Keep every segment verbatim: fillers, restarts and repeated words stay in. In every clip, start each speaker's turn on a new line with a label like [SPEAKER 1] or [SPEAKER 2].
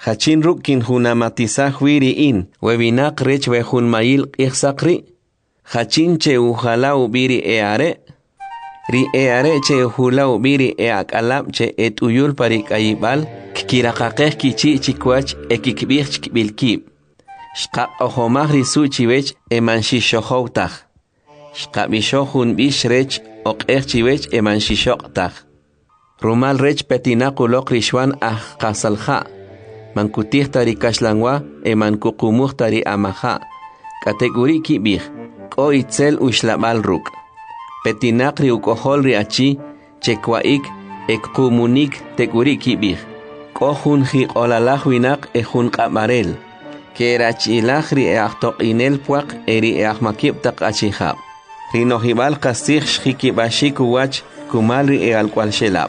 [SPEAKER 1] Hachin rukin hunamatizah wiri in, webinak rech wehun mail ichsakri. Hachin che uhala ubiri eare. Ri eare che uhula ubiri eakalab che et uyul parik ayibal, kikirakakeh kichi chikwach ekikbich bilkib. Shkap ohomah risu chiwech emanshishohoutach. Shkap bishohun bish rech okeh chiwech emanshishoktach. Rumal rech petinakulok rishwan ah kasalha. Mankutih tari kashlangwa emankukumuh tari amaha. Kategori kibih. Ko itzel ushlabal ruk. Petinak ri ukohol ri achi. Chekwaik ek kumunik teguri kibih. Ko hun hi olalah winak e hun kamarel. Kerachilach ri eachtok inel puak eri eachmakib tak achihab. Rinohibal kasih shikibashik uwach kumal ri ealkwal shelab.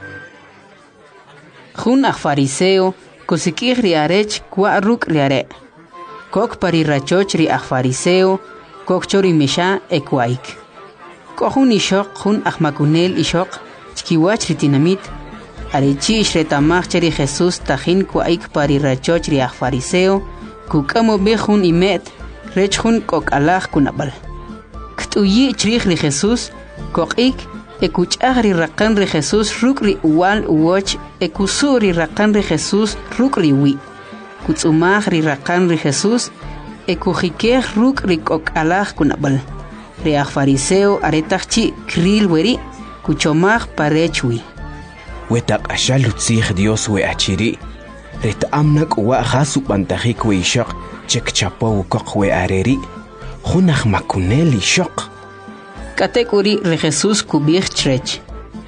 [SPEAKER 2] Jun ach fariseo, kusikih riarech kwa ruk riare. Kok parirachoch ri ach fariseo, kok chori misha ekwaik. Kohun ishok jun ach makunel ishok, chkiwach ritinamit. Arechi ishretamach cheri Jesus tajin kwaik parirachoch ri ach fariseo, kukamo bejun imet, rech jun kok alach kunabal. Ktuyi chrich ri Jesus, kok ik, ekuchah ri rakan ri Jesus ruk ri uwal uwoch, ekusur ri rakan ri Jesus ruk ri wi. Kutsumah ri rakan ri Jesus, ekujikeh ruk ri kok alach kunabal. Ri ach fariseo aretachchi kril weri, kuchomah parechwi.
[SPEAKER 3] Wetak ashalutzih Dios we achiri. Ret amnak uwa khasu bantajik we ishok, chek chapo kok we areri. Junach makunel ishok.
[SPEAKER 2] Kategori re Jesus kubich trech.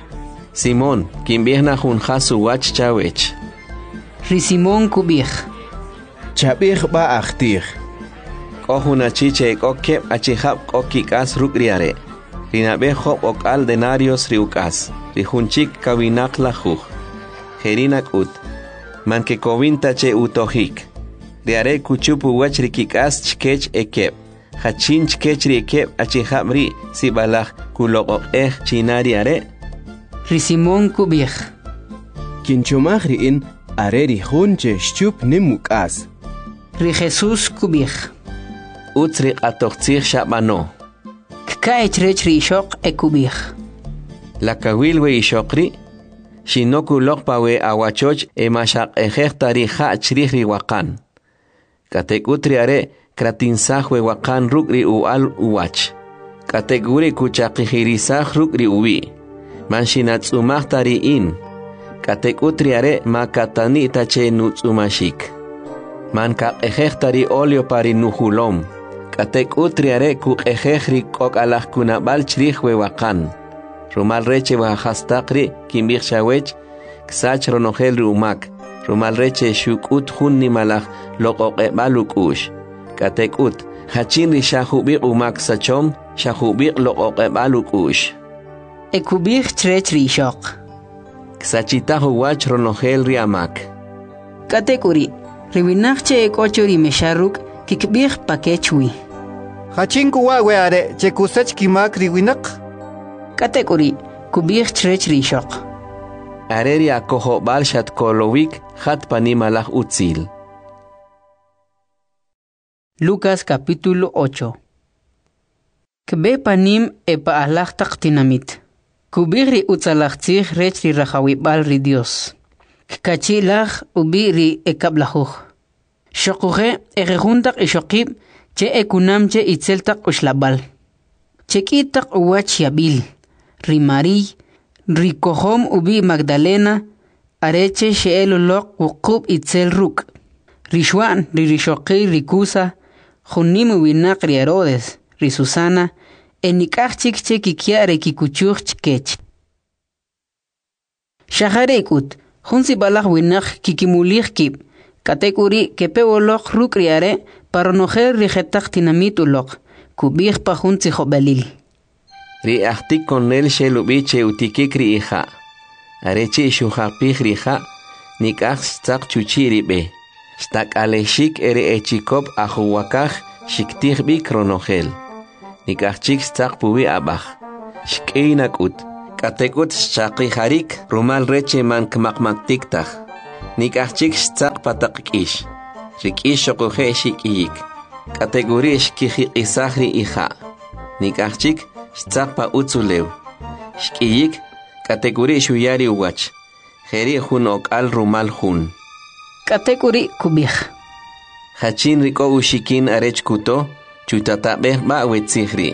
[SPEAKER 1] Simón, quien viene jun hasu wach chawech.
[SPEAKER 2] Ri Simón kubich.
[SPEAKER 3] Chabich ba achtir.
[SPEAKER 1] Kohuna chiche kokep achihab kokikas rukriare. Rinabe hop okal denarios riukas. Rijunchik kawinak lajuj. Jerinak ut. Manke kovinta che utohik. Riare kuchupu wach rikikas chkech ekep. Hachin chkech rikep achihabri sibalach kulok eh chinari are.
[SPEAKER 2] Ri Simón kubich.
[SPEAKER 3] Kinchomagri in areri hunche shchup nimukas.
[SPEAKER 2] Ri Jesus kubich.
[SPEAKER 1] Utsri atochtzich shabano.
[SPEAKER 2] Kkaech rech ri ishok ekubich.
[SPEAKER 1] La kawilwe ishokri. Shinokulok pawe awachoch emashak ejechtari ha chrihri wakan. Katek utri are kratinsahwe wakan rukri ual uwach. Kateguri kuchakihirisah rukri uwi. Manshinatsumahtari in. Katek utri are makatani tache nutsumashik. Manka ejechtari olio pari nuhulom. Katek utri are kuk ejechri kok alah kunabal chrihwe wakan. Rumal reche wahastakri kimbich shawech ksach ronogel rumak. Rumal reche shukut hunni malach lokok baluk ush. Katek ut hachin ri shahubik umak sachom shahubik lokok baluk ush.
[SPEAKER 2] Ekubich trech ri ishok.
[SPEAKER 1] Ksachitahu wach ronogel riamak.
[SPEAKER 2] Katekuri riwinachche ekocho ri mesharuk kikbich pakechwi.
[SPEAKER 4] Hachin kuwa weare che kusach kimak riwinak.
[SPEAKER 2] Kategori kubich trech ri ishok.
[SPEAKER 1] Areri akoho balshat kolowik hat panimalach utzil.
[SPEAKER 2] Lucas capítulo ocho. Kbe panim epa alach taktinamit. Kubich ri utzalachtzich rech ri rachawibal ri Dios. Kachilach ubi ri ekablajuj. Shokuje egejuntak ishokib che ekunamche itzeltak ushlabal. Chekitak uwach yabil. Ri Mari, ri Kohom ubi Magdalena, areche sheelolok ukub itzel ruk. Ri Shwan, ri Rishoki, ri Kusa, junim ubinak ri Herodes, ri Susana, enikach chikche kikiare kikuchuch chkech. Shaharekut, junsi balach winak kikimulich kib, katekuri kepeolok ruk riare, paronojer ri jetak tinamit ulok, kubich pa junsi jobelil.
[SPEAKER 1] Ri ahtik konel shelubiche utikikri iha. Areche shuhapich riha, nikach stak chuchiri be. Stak aleshik ere echikop ahuwakach shiktich bi kronogel. Nikachik stak puwi abach. Shkeinak ut. Katekut shaki harik rumal reche man kmakmaktiktach. Nikachik stzaq patak ish. Rikish shokuhe shikiyik. Kategorish kiji isahri ija. Nikachik stzaq pa utzulew. Shkiyik kategorish uyari uwach. Jeri hun okal rumal hun.
[SPEAKER 2] Kategori kubij.
[SPEAKER 1] Hachin riko ushikin arech kuto. Chutatabeh ba wetzihri.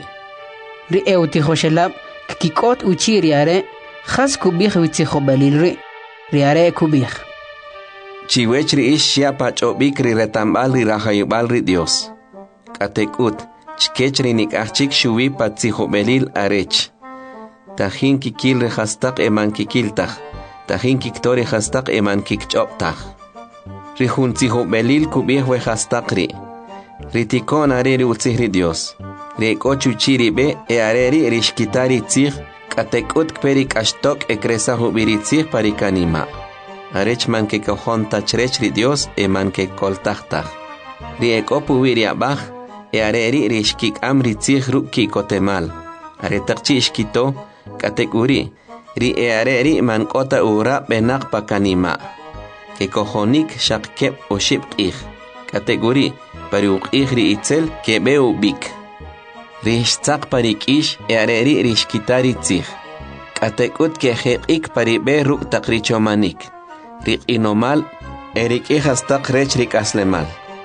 [SPEAKER 2] Ri eutihoshelab kikot uchi riare. Khas kubij witzihobalil ri. Riare kubij.
[SPEAKER 1] Chiwechri ish shiapa chobik ri retambal ri rahayubal ri Dios. Katekut, chkechri nikachik shuwi patzihobelil arech. Tajin kikil ri hastak eman kikiltaj. Tajin kiktori hastak eman kikchoptaj. Ri juntzihobelil kubih we hastak ri. Ritikon areri utzihri Dios. Ri ekochuchiri be e areri rishkitari tzih. Katekut kperi kashtok e kresahu biritzih parikanima. Arech man que cojon tachrech ri Dios e man que coltachtaj. Ri ekopu wiri abaj e areri rishkik amri tzih ruki kotemal. Aretakchi ishkito katekuri. Ri e areri man kota ura benak pakanima. Que cojonik shakkep o shipkij. Kategori pari uqij ri itzel que beu bik. Rishtzak parik ish e areri rishkitari tzih. Katekut que jekik pari be ruk takrichomanik. Rik inomal erik ihastak rech rik aslemal.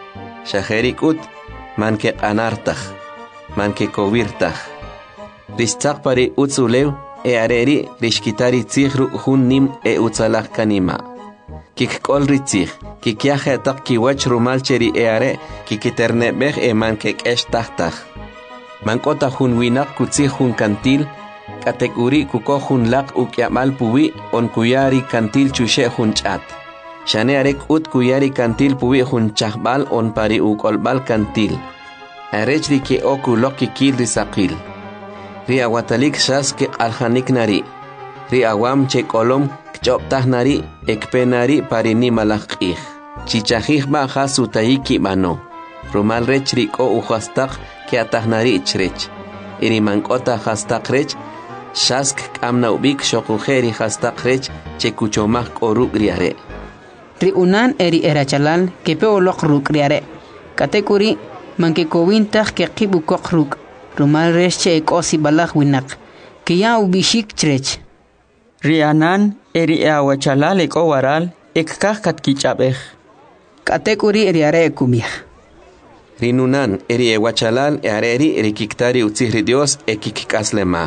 [SPEAKER 1] Shajerikut man ke anartaj. Man ke kovirtaj. Rishtzak pari utzulew e areri rishkitari tzih ruk hun nim e utzalak kanima. Kik kol ritzih. Kik yajetak kiwach rumal cheri e are kikiternebej e man ke kesh tahtaj. Mankota hun winak kutzih hun kantil, kategori kuko hun lak ukyamal puwi on kuyari kantil chushe hun chat. Shane arek ut kuyari kantil puwi hun chahbal on pari ukolbal kantil. Arech di ke oku loki kil risakil. Ri awatalik shas ke alhanik nari. Ri awam che kolom kchoptah nari ekpe nari pari ni malak ih. Chichahih ba hasu taiki bano. Rumal rech riko uhastak que atahnari chrech. Iri mankota hastak rech, shask kamna ubik shokujeri hastak rech, chekuchomak oruk riare.
[SPEAKER 2] Ri unan eri erachalal que peolok ruk riare. Katekuri manke kowintaj que kibukok ruk. Rumal rech che ekosi balak winak. Que ya ubishik chrech.
[SPEAKER 5] Ri anan eri awachalal eko waral ekkah katkichabej.
[SPEAKER 2] Katekuri riare kumih.
[SPEAKER 1] Rinunan eri ewachalal e areri rikiktari utzihri Dios e kikikaslemaj.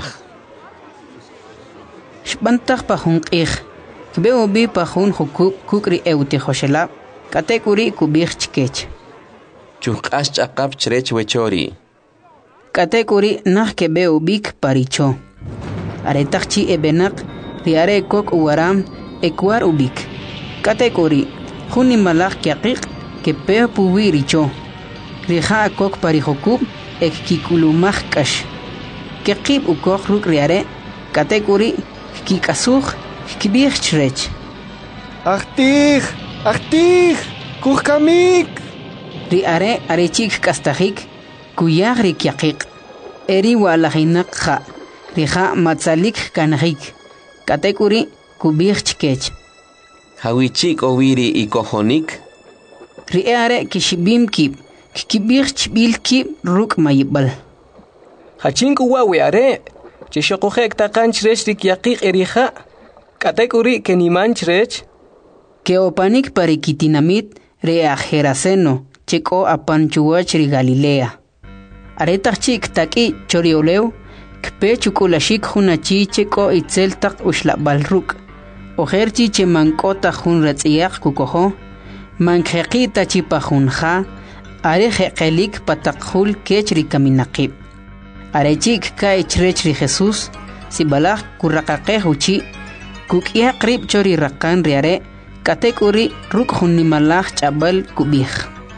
[SPEAKER 2] Shbantaj pajun qij. Kbeo bi pajun hukuk kukri euti hoshelab. Katekuri kubij chkech.
[SPEAKER 1] Chuk'ash ch'aqap chrech wechori.
[SPEAKER 2] Katekuri nah kebeo bik paricho. Aretakchi ebenak riare kok uwaram ekwar ubik. Katekuri juni malak kiaqiq kepeo puwiricho. Rija kok parijokub ek kikulumaj kash. Kekib ukok ruk riare, katekuri kikasuj kibij chrech.
[SPEAKER 4] Achtij, achtij, kukamik.
[SPEAKER 2] Riare arechik kastajik, kuyaj rikiakik. Eri walajinak ja, rija matzalik kanajik. Katekuri kubij chkech.
[SPEAKER 1] Hawichik owiri y kojonik.
[SPEAKER 2] Riare kishibim kib. Kibir chibil kib ruk mayibal.
[SPEAKER 5] Hachinku wawe are. Chishokojek takan chrech rikiakik erija. Katekuri keniman chrech.
[SPEAKER 2] Keopanik parikitinamit reajeraceno. Cheko apanchuach ri Galilea. Aretach chik taki chorioleu. Kpe chukulashik hunachi cheko itzel tak ushlabal ruk. Ojerchi che mankota hun ratziak kukojo. Manjekita chipa hunja. Are jeqelik patakjul kechri kaminaqib. Arechik ka ichrechri Jesús, si balaj kurraqaqej uchi, kukia qrib chori raqan riare, katekuri ruk junimalaj chabal kubij.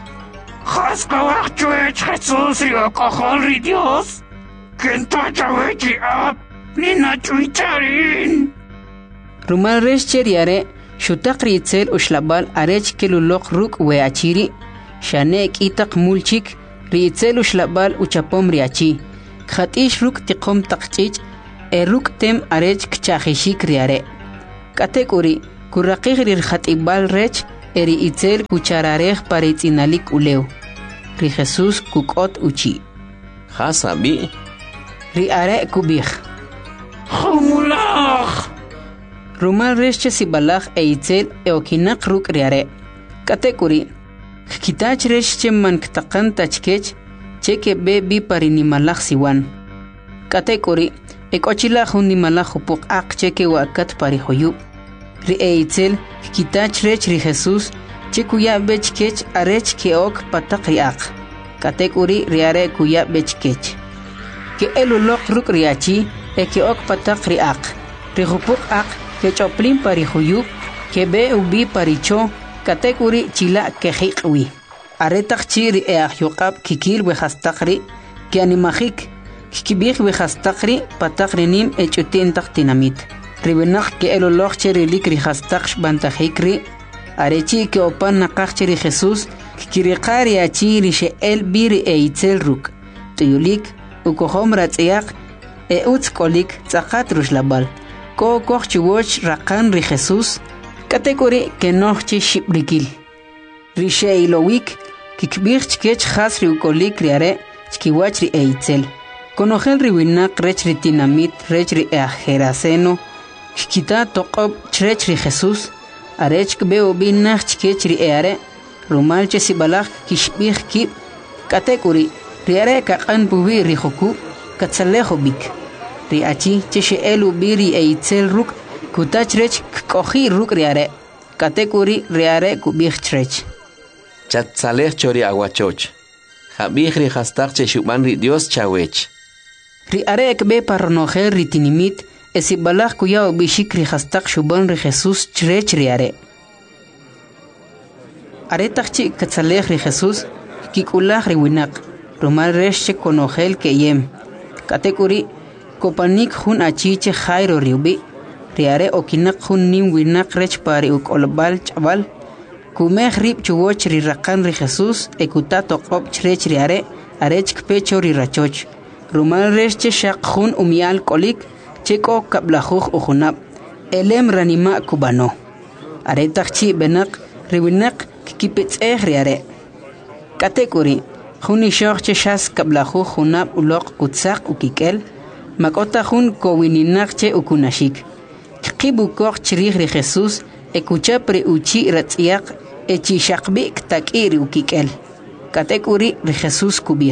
[SPEAKER 6] Jaskawaj chuech Jesús y lo cojol ri Dios, kenta chawechi ap, nina chuicharin.
[SPEAKER 2] Rumal resh riare, shutaqri itzel ushlabal arech kelulok ruk weachiri, shanek itak mulchik riitzel ushlabal uchapom riachi khatish ruk tiqom taqchich e ruk tem arech kchahishik riare katekuri Kuraqig rir khatibal rech eri itzel kuchararej paritzinalik uleu. Ri Jesús kukot uchi.
[SPEAKER 1] Hasabi.
[SPEAKER 2] Ri are kubij.
[SPEAKER 6] Humulach.
[SPEAKER 2] Rumal reche sibalach e itzel e okinak ruk riare. Katekuri. Kitach reche man ktakan tachkech cheke be bi parinimalach siwan. Katekuri. E kochila hunimalach upuk ak cheke wakat parihoyu. Ri e itzel kitach rech ri Jesús chekuya bechkech arech ke ok patakriak. Katekuri riare kuya bechkech. Ke elulok ruk riachi e ke ok patakriak. Ri hupuk ak ke choplin parihuyu ke be ubi paricho katekuri chila ke hiqwi aretak chiri e ahyuqab kikil we hastakri ke animajik kikibig we hastakri patakrinim e chutin taktinamit ribenak ke eloloch chiri likri hastaksh bantajikri arechi ke opan naqach chiri Jesús kikiriqari achiri she el biri e itzel ruk tuyulik ukohom ratsiaq e utskolik tsaqat rushlabal ko kochwoch rakan ri Jesús kategori que nochi shibrikil rishei lowik kikbich kech khas ri ukolik riare chkiwach ri eitzel konogel ri winak rech ri tinamit rech ri ajeraseno kikita toqob chrech ri Jesús arech kbeo binach chkech ri eare rumal che sibalach kishbich ki kategori riare kaqan buwi ri khoku katsalejo bik riachi cheshe elu biri e itzel ruk kutachrech kohi ruk riare katekuri riare kubichrech
[SPEAKER 1] Chatzalech chori aguachoch. Habig ri hastak che shuban ri Dios chawech.
[SPEAKER 2] Riare ekbe parnojer ritinimit esibalach kuya bishik ri hastak shuban ri Jesús chrech riare aretachchi katzalech ri Jesús kikulach ri winak rumal reche konogel keyem katekuri Kopanik hun achiche Jairo riubi, riare okinak hun nim winak rech pari uk olbal chaval, kumeh rib chuwoch ri rakan ri Jesús, ekutato qop chrech riare, arech kpecho ri rachoch. Rumal reche shak hun umial kolik, cheko kablajuj ujunab, elem ranima kubano. Aretachchi benak, riwinak kikipetz eh riare. Katekuri, hun ishoch cheshas kablajuj junab ulok kutzak ukikel, Makota hun kowininache ukunashik. Kibu koch chirih ri Jesús ekucha pre uchi ratsiak echi shakbi ktakiri ukikel. Katekuri ri Jesús kubih.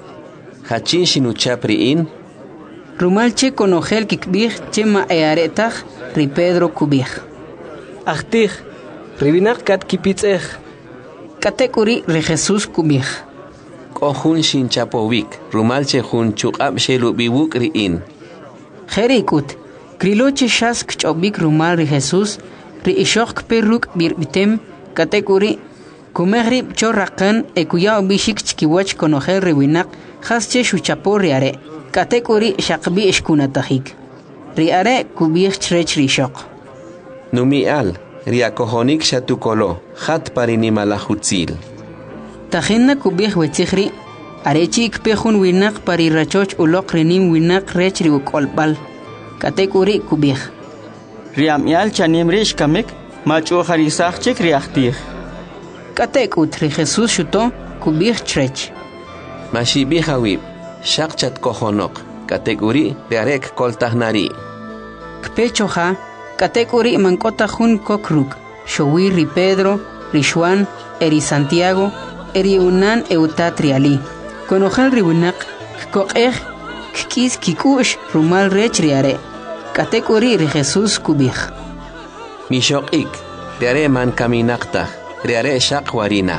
[SPEAKER 1] Hachin shinucha pri in.
[SPEAKER 2] Rumalche konogel kikbih chema earetach ri Pedro kubih.
[SPEAKER 7] Achtih, ribinak kat kipitzeh.
[SPEAKER 2] Katekuri ri Jesús kubih.
[SPEAKER 1] Kohun shin chapovik, rumalche hun chukab shelu biwuk ri in.
[SPEAKER 2] Jerikut, kriloche shask chobik rumal ri Jesús, ri ishok perruk birbitem, katekuri, kumehrib chorrakan ekuya bishik chkiwach konojer riwinak, hasche shuchapo riare, katekuri shakbi ishkunatahik. Riare kubich chrech rishok.
[SPEAKER 1] Numi al, riakohonik shatukolo, hat parinimalahutzil.
[SPEAKER 2] Tajinna kubih wetzihri, arechi ikpehun winak pari rachoch ulok renim winak rech ri ukolbal. Katekuri kubih.
[SPEAKER 5] Riam yal chanim rish kamek, machu harisach chek riachtih.
[SPEAKER 2] Katekut ri Jesús shuto kubih chrech.
[SPEAKER 1] Mashi bihawib, shakchat kohonok, katekuri riarek koltahnari.
[SPEAKER 2] Kpechoha, katekuri mankota hun kokruk, showi ri Pedro, ri Juan, eri Santiago, eri unan eutatriali. Konojal riwinak, kokeh, kikis kikush rumal rech riare. Katekuri ri Jesús kubih.
[SPEAKER 1] Mishok ik, riare man kaminakta, riare shak warinak.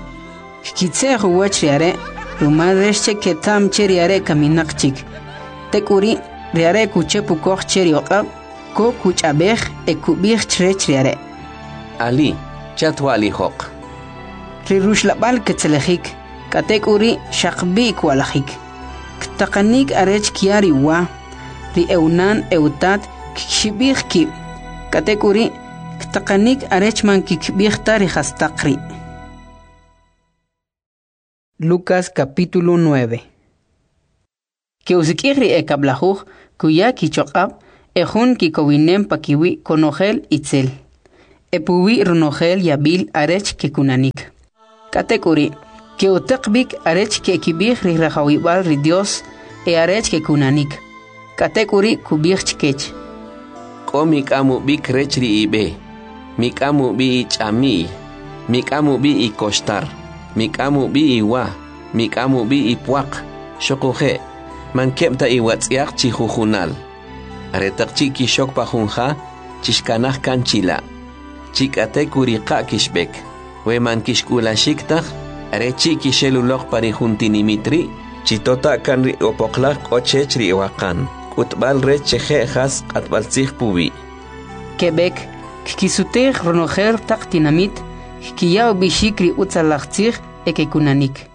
[SPEAKER 2] Kitse huwach riare, rumal rech ketam che riare kaminak chik. Tekuri, riare kuche pukoch che riokab, ko kuchabeh e kubih chrech riare.
[SPEAKER 1] Ali, chatwali hok. Rirushlabal
[SPEAKER 2] ketzelejik, katekuri shakbi kwalajik. Ktakanik arech kiari wa, ri eunan eutat kikshibih kib. Katekuri, ktakanik arech man kikbih tari hastakri. Lucas capítulo nueve. Que usikiri e kablajuj, kuya kichokab, ejun kikowinem pakiwi konogel itzel. epuwi ronogel yabil arech ke kunanik. Katekuri, que utakbik arech ke kibig ri rahawibal ri Dios e arech ke kunanik. Katekuri kubig chkech.
[SPEAKER 1] Ko mikamu bik rech ri ibe. Mikamu bi ichami. Mikamu bi i kostar. Mikamu bi iwa. Mikamu bi i puak. Shokuhe. Man kepta i watsiak chi jujunal. Aretak chi kishok pajunja. Chishkanaj kanchila. Chikatekuri ka kishbek. We man kishkula shiktak. Are chi kishelulok pari juntinimitri. Chitota kanri opoklak ochechri wakan. Utbal re cheje has atbalzig pubi.
[SPEAKER 2] Quebec, kikisuteg ronoger tak dinamit, kiyao bishikri utzalachzig eke kunanik.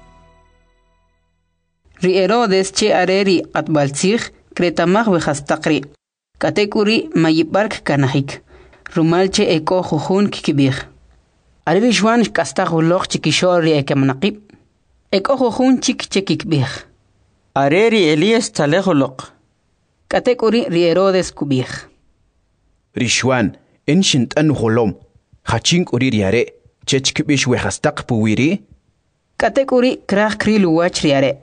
[SPEAKER 2] Ri Herodes che areri atbalzig, kretamag wehastakri. Katekuri mayibark kanahik. Rumalche eko jujun kikibig. Areri juan kastagulok chikishori eke manakib. Eko jujun chik chekikbig.
[SPEAKER 5] Areri Elias talejolok.
[SPEAKER 2] Katekuri ri Herodes kubig.
[SPEAKER 3] Rishwan, enshint an holom. Hachink uri riare, chechkibish wehastak puwiri.
[SPEAKER 2] Katekuri krach krilu wach riare.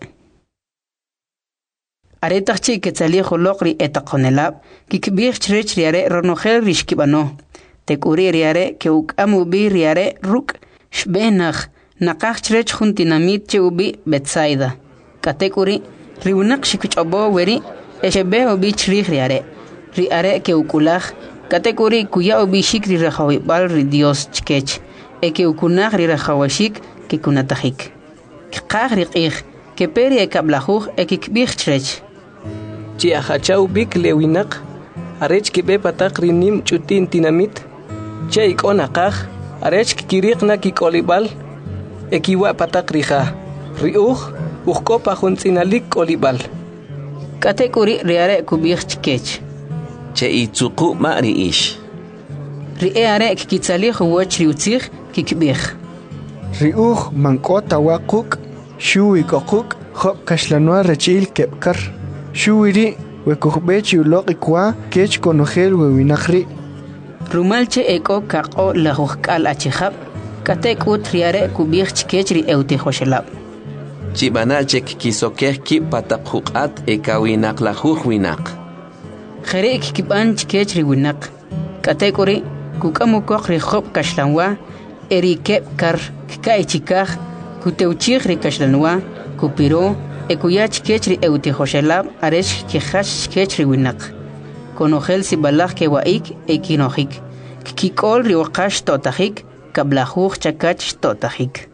[SPEAKER 2] Aretachchi ketzali holokri etakonelab, kikbig chrech riare ronogel rishkibano. Tekuri riare ke ukamu bi riare ruk, shbenach, nakach chrech juntinamit che ubi Betsaida. Katekuri riunak shikuchobo weri, eshebe obi chrich riare. Riare ke ukulach, katekuri kuya obi shik ri rahawibal ri Dios chkech, e ke ukunach ri rahawashik ke kunatahik. Kikach ri qich, ke peri e kablajuj e kikbig chrech.
[SPEAKER 7] Chi achachau bik lewinak, arech kibe patak rinim chutin tinamit, che ikon akaj, arech kikirik na kikolibal, e kiwa patak rija, riuj, ujko pajunzinalik kolibal.
[SPEAKER 2] Katekuri riare kubig chkech.
[SPEAKER 1] Che itzuku ma ri ish.
[SPEAKER 2] Riare kikitzali huwach riutzig kikbig.
[SPEAKER 8] Riuj mankota wakuk, shui kokuk, hop kaslanua rechil kepkar. Shuiri wekukbechi ulok ikwa kech konogel wewinakri.
[SPEAKER 2] Rumalche eko kako lahujkal achihab. Katekut riare kubig chkech ri eutihoshelab.
[SPEAKER 1] Chibanache kisokeh ki patakhukat e kawinak lajuj winak.
[SPEAKER 2] Jere kikiban chkech ri winak. Katekuri kukamukok ri hop kashlanwa eri kepkar kai chikaj kuteuchig ri kashlanwa kupiro ekuyach kechri eutihoshelab aresh kihash kechri winak. Konogel si balach ke waik ekinojik. Kikol ri wakash totajik kablajuj chakach totajik.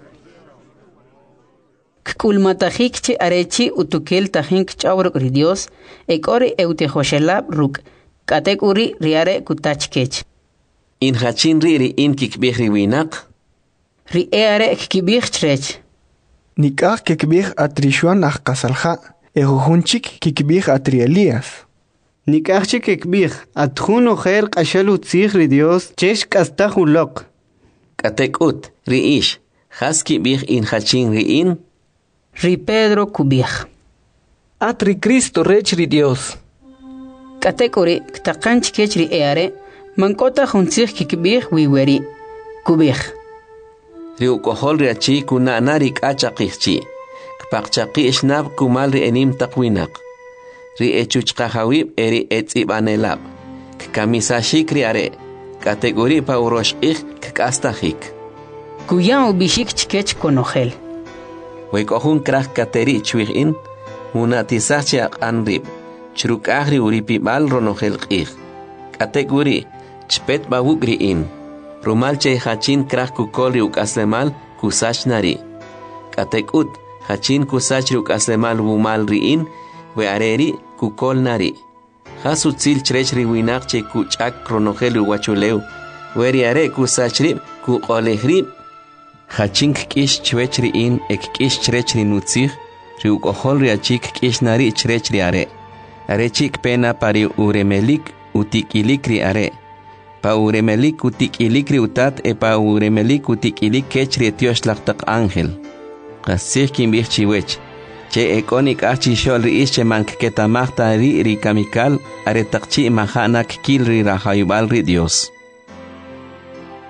[SPEAKER 2] Kkulmatajik che arechi utukel tajink chawrok ri Dios ekori eutihoshelab ruk. Katekuri riare kutach kech.
[SPEAKER 1] In hachin riri in kikbig ri winak.
[SPEAKER 2] Ri eare kikibig chrech.
[SPEAKER 8] Nikah kikbig atrishuan achkasalja, ejujunchik kikbig atri Elías.
[SPEAKER 4] Nikahchi kikbig atjun ojer kashalu tzigri Dios chesh kastajulok.
[SPEAKER 1] Katekut ri ish, haski big in hachin ri in.
[SPEAKER 2] Ri Pedro kubig.
[SPEAKER 7] Atri Cristo rechri Dios.
[SPEAKER 2] Katekuri ktakanch kechri eare, mankota juntzig kikbig wiweri. Kubig.
[SPEAKER 1] Ri ukohol ri achi kuna narik achaqihchi. Kpaqchaqi ishnab kumal ri enim taqwinak. Ri echuchqahawib eri etzibanelab. Kamisashik ri are. Kategori pa uroshqih kastahik.
[SPEAKER 2] Kuya ubishik chkech konogel.
[SPEAKER 1] Wekohun krah kateri chwih in. Munatisachchi aqanrib. Chrukahri uripibal ronogel qih. Kategori chpet bawugri in. Rumalche hachin krah kukol riuk aslemal kusach nari. Katekut hachin kusach riuk aslemal wumal riin we areri kukol nari. Hasutzil chrech riwinak che kuchak kronogel wachuleu. Weri are kusach rib kukoleh Hachin kish chwech riin ek kish chrech rinutzig riuk ohol riachik kish nari chrech riare. Are chik pena pari uremelik utikilik ri are. Pa uremelik utik ilikri utat e pa uremelik utik ilik kechri etios laktak ángel. Kasih kimbich chiwech. Che ekonik achi shol ri ische mank ketamachta ri ri kamikal are takchi mahanak kil ri rahayubal ri Dios.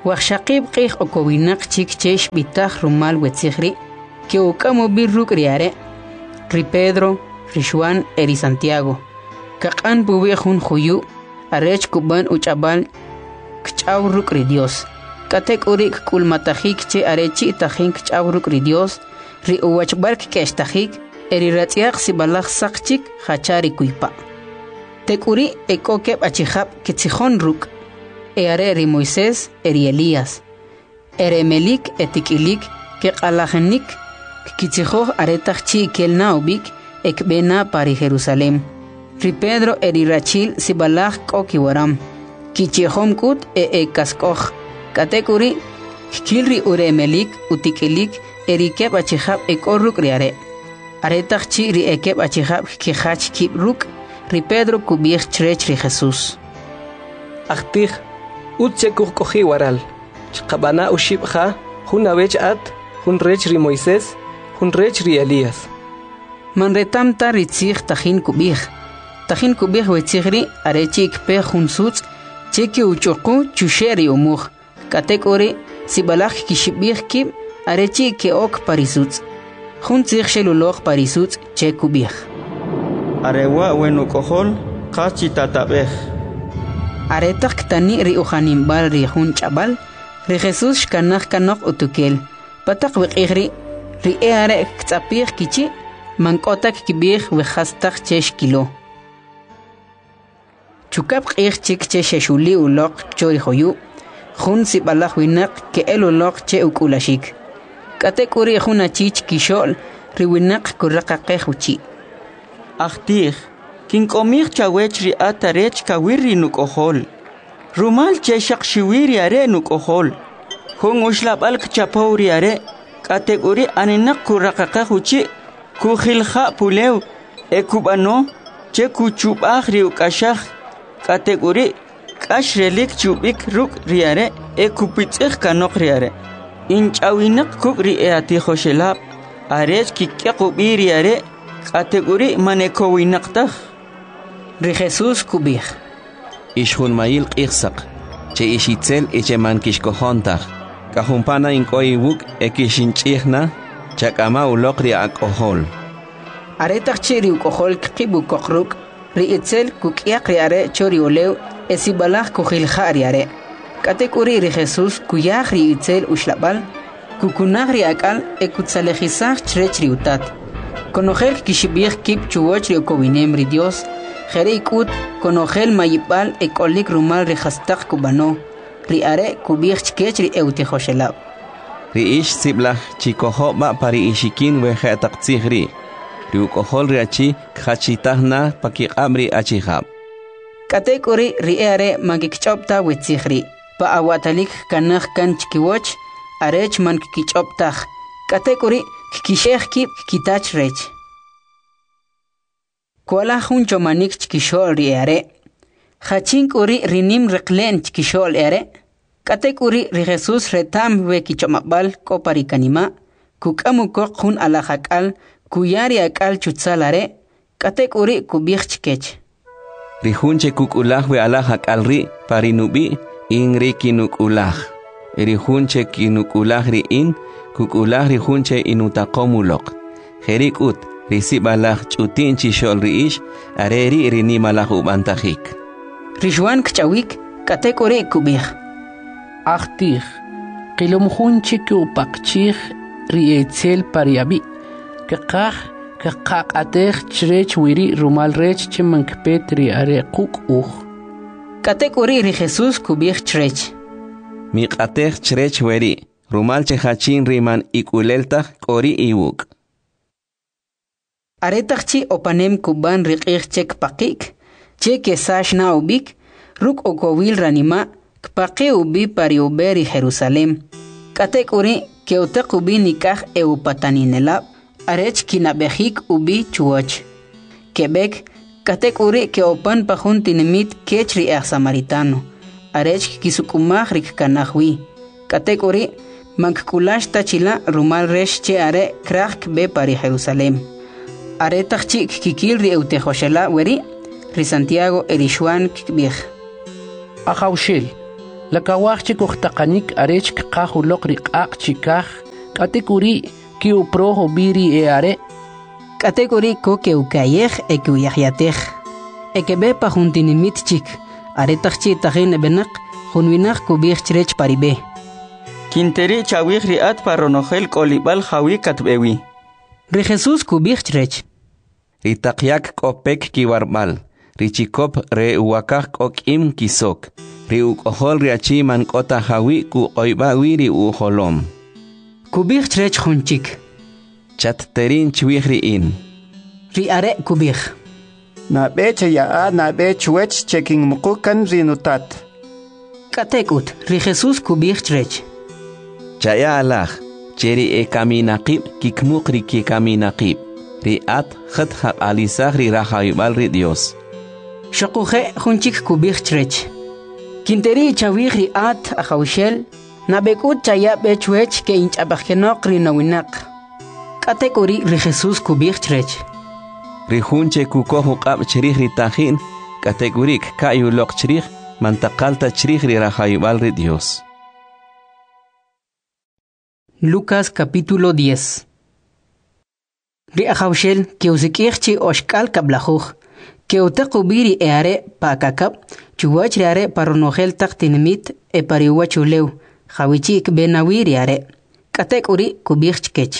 [SPEAKER 2] Waxshaqib qih okowinak chik chesh bitah rumal wetzihri, que okamo birruk riare, ri Pedro, ri Juan, eri Santiago. Kakan buwehun huyu, arech kuban uchabal, kchauruk ri Dios. Katek urik kulmatahik che arechi tahin kchauruk ri Dios, ri uwachbark keshtahik, eri ratiak sibalach sakchik hachari kuipa. Tekuri ekokeb achihab kitzihon ruk, eare eri Moisés, eri Elías. Ere melik etikilik, ke alahenik, kitzihoh aretachchi kelnaubik, ekbena pari Jerusalem. Ri Pedro eri rachil sibalach kokiwaram, kichihom kut e ekaskoh. Katekuri, kilri ure melik utikilik, eri keb achihab ekorruk riare. Aretachchi ri ekeb achihab kihach kibruk, ri Pedro kubich chrech ri Jesús.
[SPEAKER 7] Achtih, utsekuk kohi waral. Chkabana ushibha, hun awech at, hun rech ri Moisés, hun rech ri Elías.
[SPEAKER 2] Manretamta ritzich tahin kubich. Tahin kubich wetzihri arechi ikpe hun sutz, cheki uchoku chusheri umuch. Katekori sibalach kishibich kib arechi ke ok parisutz. Hun tzich shelulok parisutz che kubich.
[SPEAKER 5] Arewa wenu kohol, kachi tatabech.
[SPEAKER 2] Aretach ktani ri uhanimbal ri hun chabal, ri Jesús shkanach kanok utukel. Patak wikihri, ri eare ktapich kichi, mankotak kibich wechastach chesh kilo. Chukap qih chik che sheshuli ulok chori hoyu, hun sibalach winak ke el ulok che ukulashik. Katekuri hun achich kishol, ri winak kurakakeh uchi.
[SPEAKER 5] Achtih, kin komich chawech ri atarech kawiri nukohol. Rumal che shak shiwiri are nukohol. Hun ushlab al kchapauri are, kategori anenak kurakakeh uchi, kuhilha pulew, ekubano, che kuchubach ri ukashach, kategori kashrelik chubik ruk riare, ekupitzich kanok riare. Inchawinak kuk ri eati hoshelab, arech kikyakubi are, kategori manekowinaktaj.
[SPEAKER 2] Ri Jesús kubich.
[SPEAKER 1] Ishun mail qihsaq, che ishitzel eche mankishkohontaq. Kahumpana inkoi wuk ekishinchihna, chakama ulokri akohol.
[SPEAKER 2] Aretach chiri ukohol kibu kokruk, ri itzel kukyak riare chori olew, esibalach kuhilha riare. Katekuri ri Jesús kuyah ri itzel ushlabal, kukunah ri akal ekutsalejisach chrech ri utat. Conogel kishibich kip chuwoch ri okowinem ri Dios, jere ikut conogel mayipal ekolik rumal ri hastak kubano, ri are kubich chkech ri eutihoshelab.
[SPEAKER 1] Ri ish siblach chikohoba pari ishikin wehetak tzihri. Ri ukohol ri achi kachitahna pakiqabri achihab.
[SPEAKER 2] Katekuri ri are magikchopta wetzihri. Pa awatalik kanach kan chkiwoch, arech man kikichoptach. Katekuri kishech kip kitach rech. Kuala hun chomanik chkishol ri are. Hachink uri rinim reklen chkishol are. Katekuri ri Jesús retam we kichomabal koparikanima. Kukamu kok hun alahakal, kuyari akal chutsalare. Katekuri kubich chkech.
[SPEAKER 1] Ri hunche kukulah we alahakal ri parinubi in ri kinukulah. Ri hunche kinukulah ri in, kukulah ri hunche inutakomulok. Jerik ut, ri sibalah chutin chishol ri ish, areri ri nimalah ubantahik.
[SPEAKER 2] Ri Juan kchawik, katekuri kubich.
[SPEAKER 9] Achtih, kilum hunche kupakchih ri etzel pariabi. Kakah, kakak atech chrech wiri rumal rech chemankpet ri are kuk uch.
[SPEAKER 2] Katekuri ri Jesús kubich chrech.
[SPEAKER 1] Miqatech chrech weri, rumal chehachin riman ikuleltach kori iwuk.
[SPEAKER 2] Aretachchi opanem kuban riqich chek pakik, che kesash na ubik, ruk okowil ranima, kpake ubi pari uberi Jerusalem. Katekuri keutek ubi nikah eupataninelab, arech kinabehik ubi chuoch. Quebec, katekuri keopan pahun tinemit kechri er samaritano, arech kisukumah rik kanahwi. Katekuri mankulash tachila rumal resh che are krak be pari Jerusalem. Aretachchi kikil ri eutejoshela weri, ri Santiago eri Juan kikbich.
[SPEAKER 9] Akaushil, Lakawach chikuhtakanik arech kakahulok rikak chikah. Katekuri kiu proho biri e are.
[SPEAKER 2] Kategori ko ke ukayeh e ke uyahyateh. E ke be pa juntinimit chik. Aretach chi tahin benak. Junwinach kubich chrech paribe.
[SPEAKER 5] Quinteri chawih riat paronojel kolibal jawi katbewi.
[SPEAKER 2] Ri Jesús kubich chrech.
[SPEAKER 1] Ritakyak kopek kiwarbal. Richikop re uwakak okim kisok. Ri ukohol riachi man kota jawi ku oibawi ri uholom.
[SPEAKER 2] Kubich chrech junchik.
[SPEAKER 1] Chatterin chwihri in.
[SPEAKER 2] Ri are kubich.
[SPEAKER 4] Na beche ya na bech wech checking mukukan rinutat.
[SPEAKER 2] Katekut, ri Jesús kubich chrech.
[SPEAKER 1] Chaya alaj, cheri e kaminaqib kikmukri ki kaminaqib. Ri at khat haq alisaj ri rahayubal ri Dios.
[SPEAKER 2] Shokuje junchik kubich chrech. Quinteri chawih ri at ajawshel. Nabekut chaya bechwech ke inchabajenok ri nawinak. Katekuri ri Jesús kubich chrech.
[SPEAKER 1] Ri junche kukohu qab cherih ri tajin. Kategurik kayulok cherih. Mantakalta cherih ri rahayubal ri Dios.
[SPEAKER 2] Lucas capítulo diez. Ri ajawshel que usikirchi oshkal kablajuj. Que utakubiri e are pa kakab. Chuwach ri are paronojel taktinimit e pariwachuleu. Jawichik benawiri are. Katekuri kubich chkech.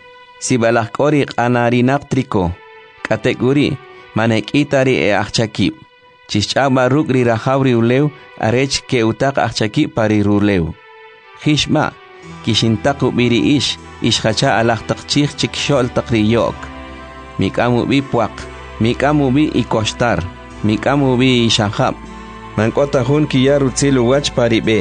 [SPEAKER 1] Si balakori anarinak triko. Katekuri manek itari e achakib. Chichaba rukri rahawri uleu arech ke utak achakib pari ruleu. Hishma kishintaku biri ish ishhacha alak takchih chikshol takriyok. Mikamu bi puak. Mikamu bi ikostar. Mikamu bi ishahab. Mankota hun kiyaru tsilu wach pari be.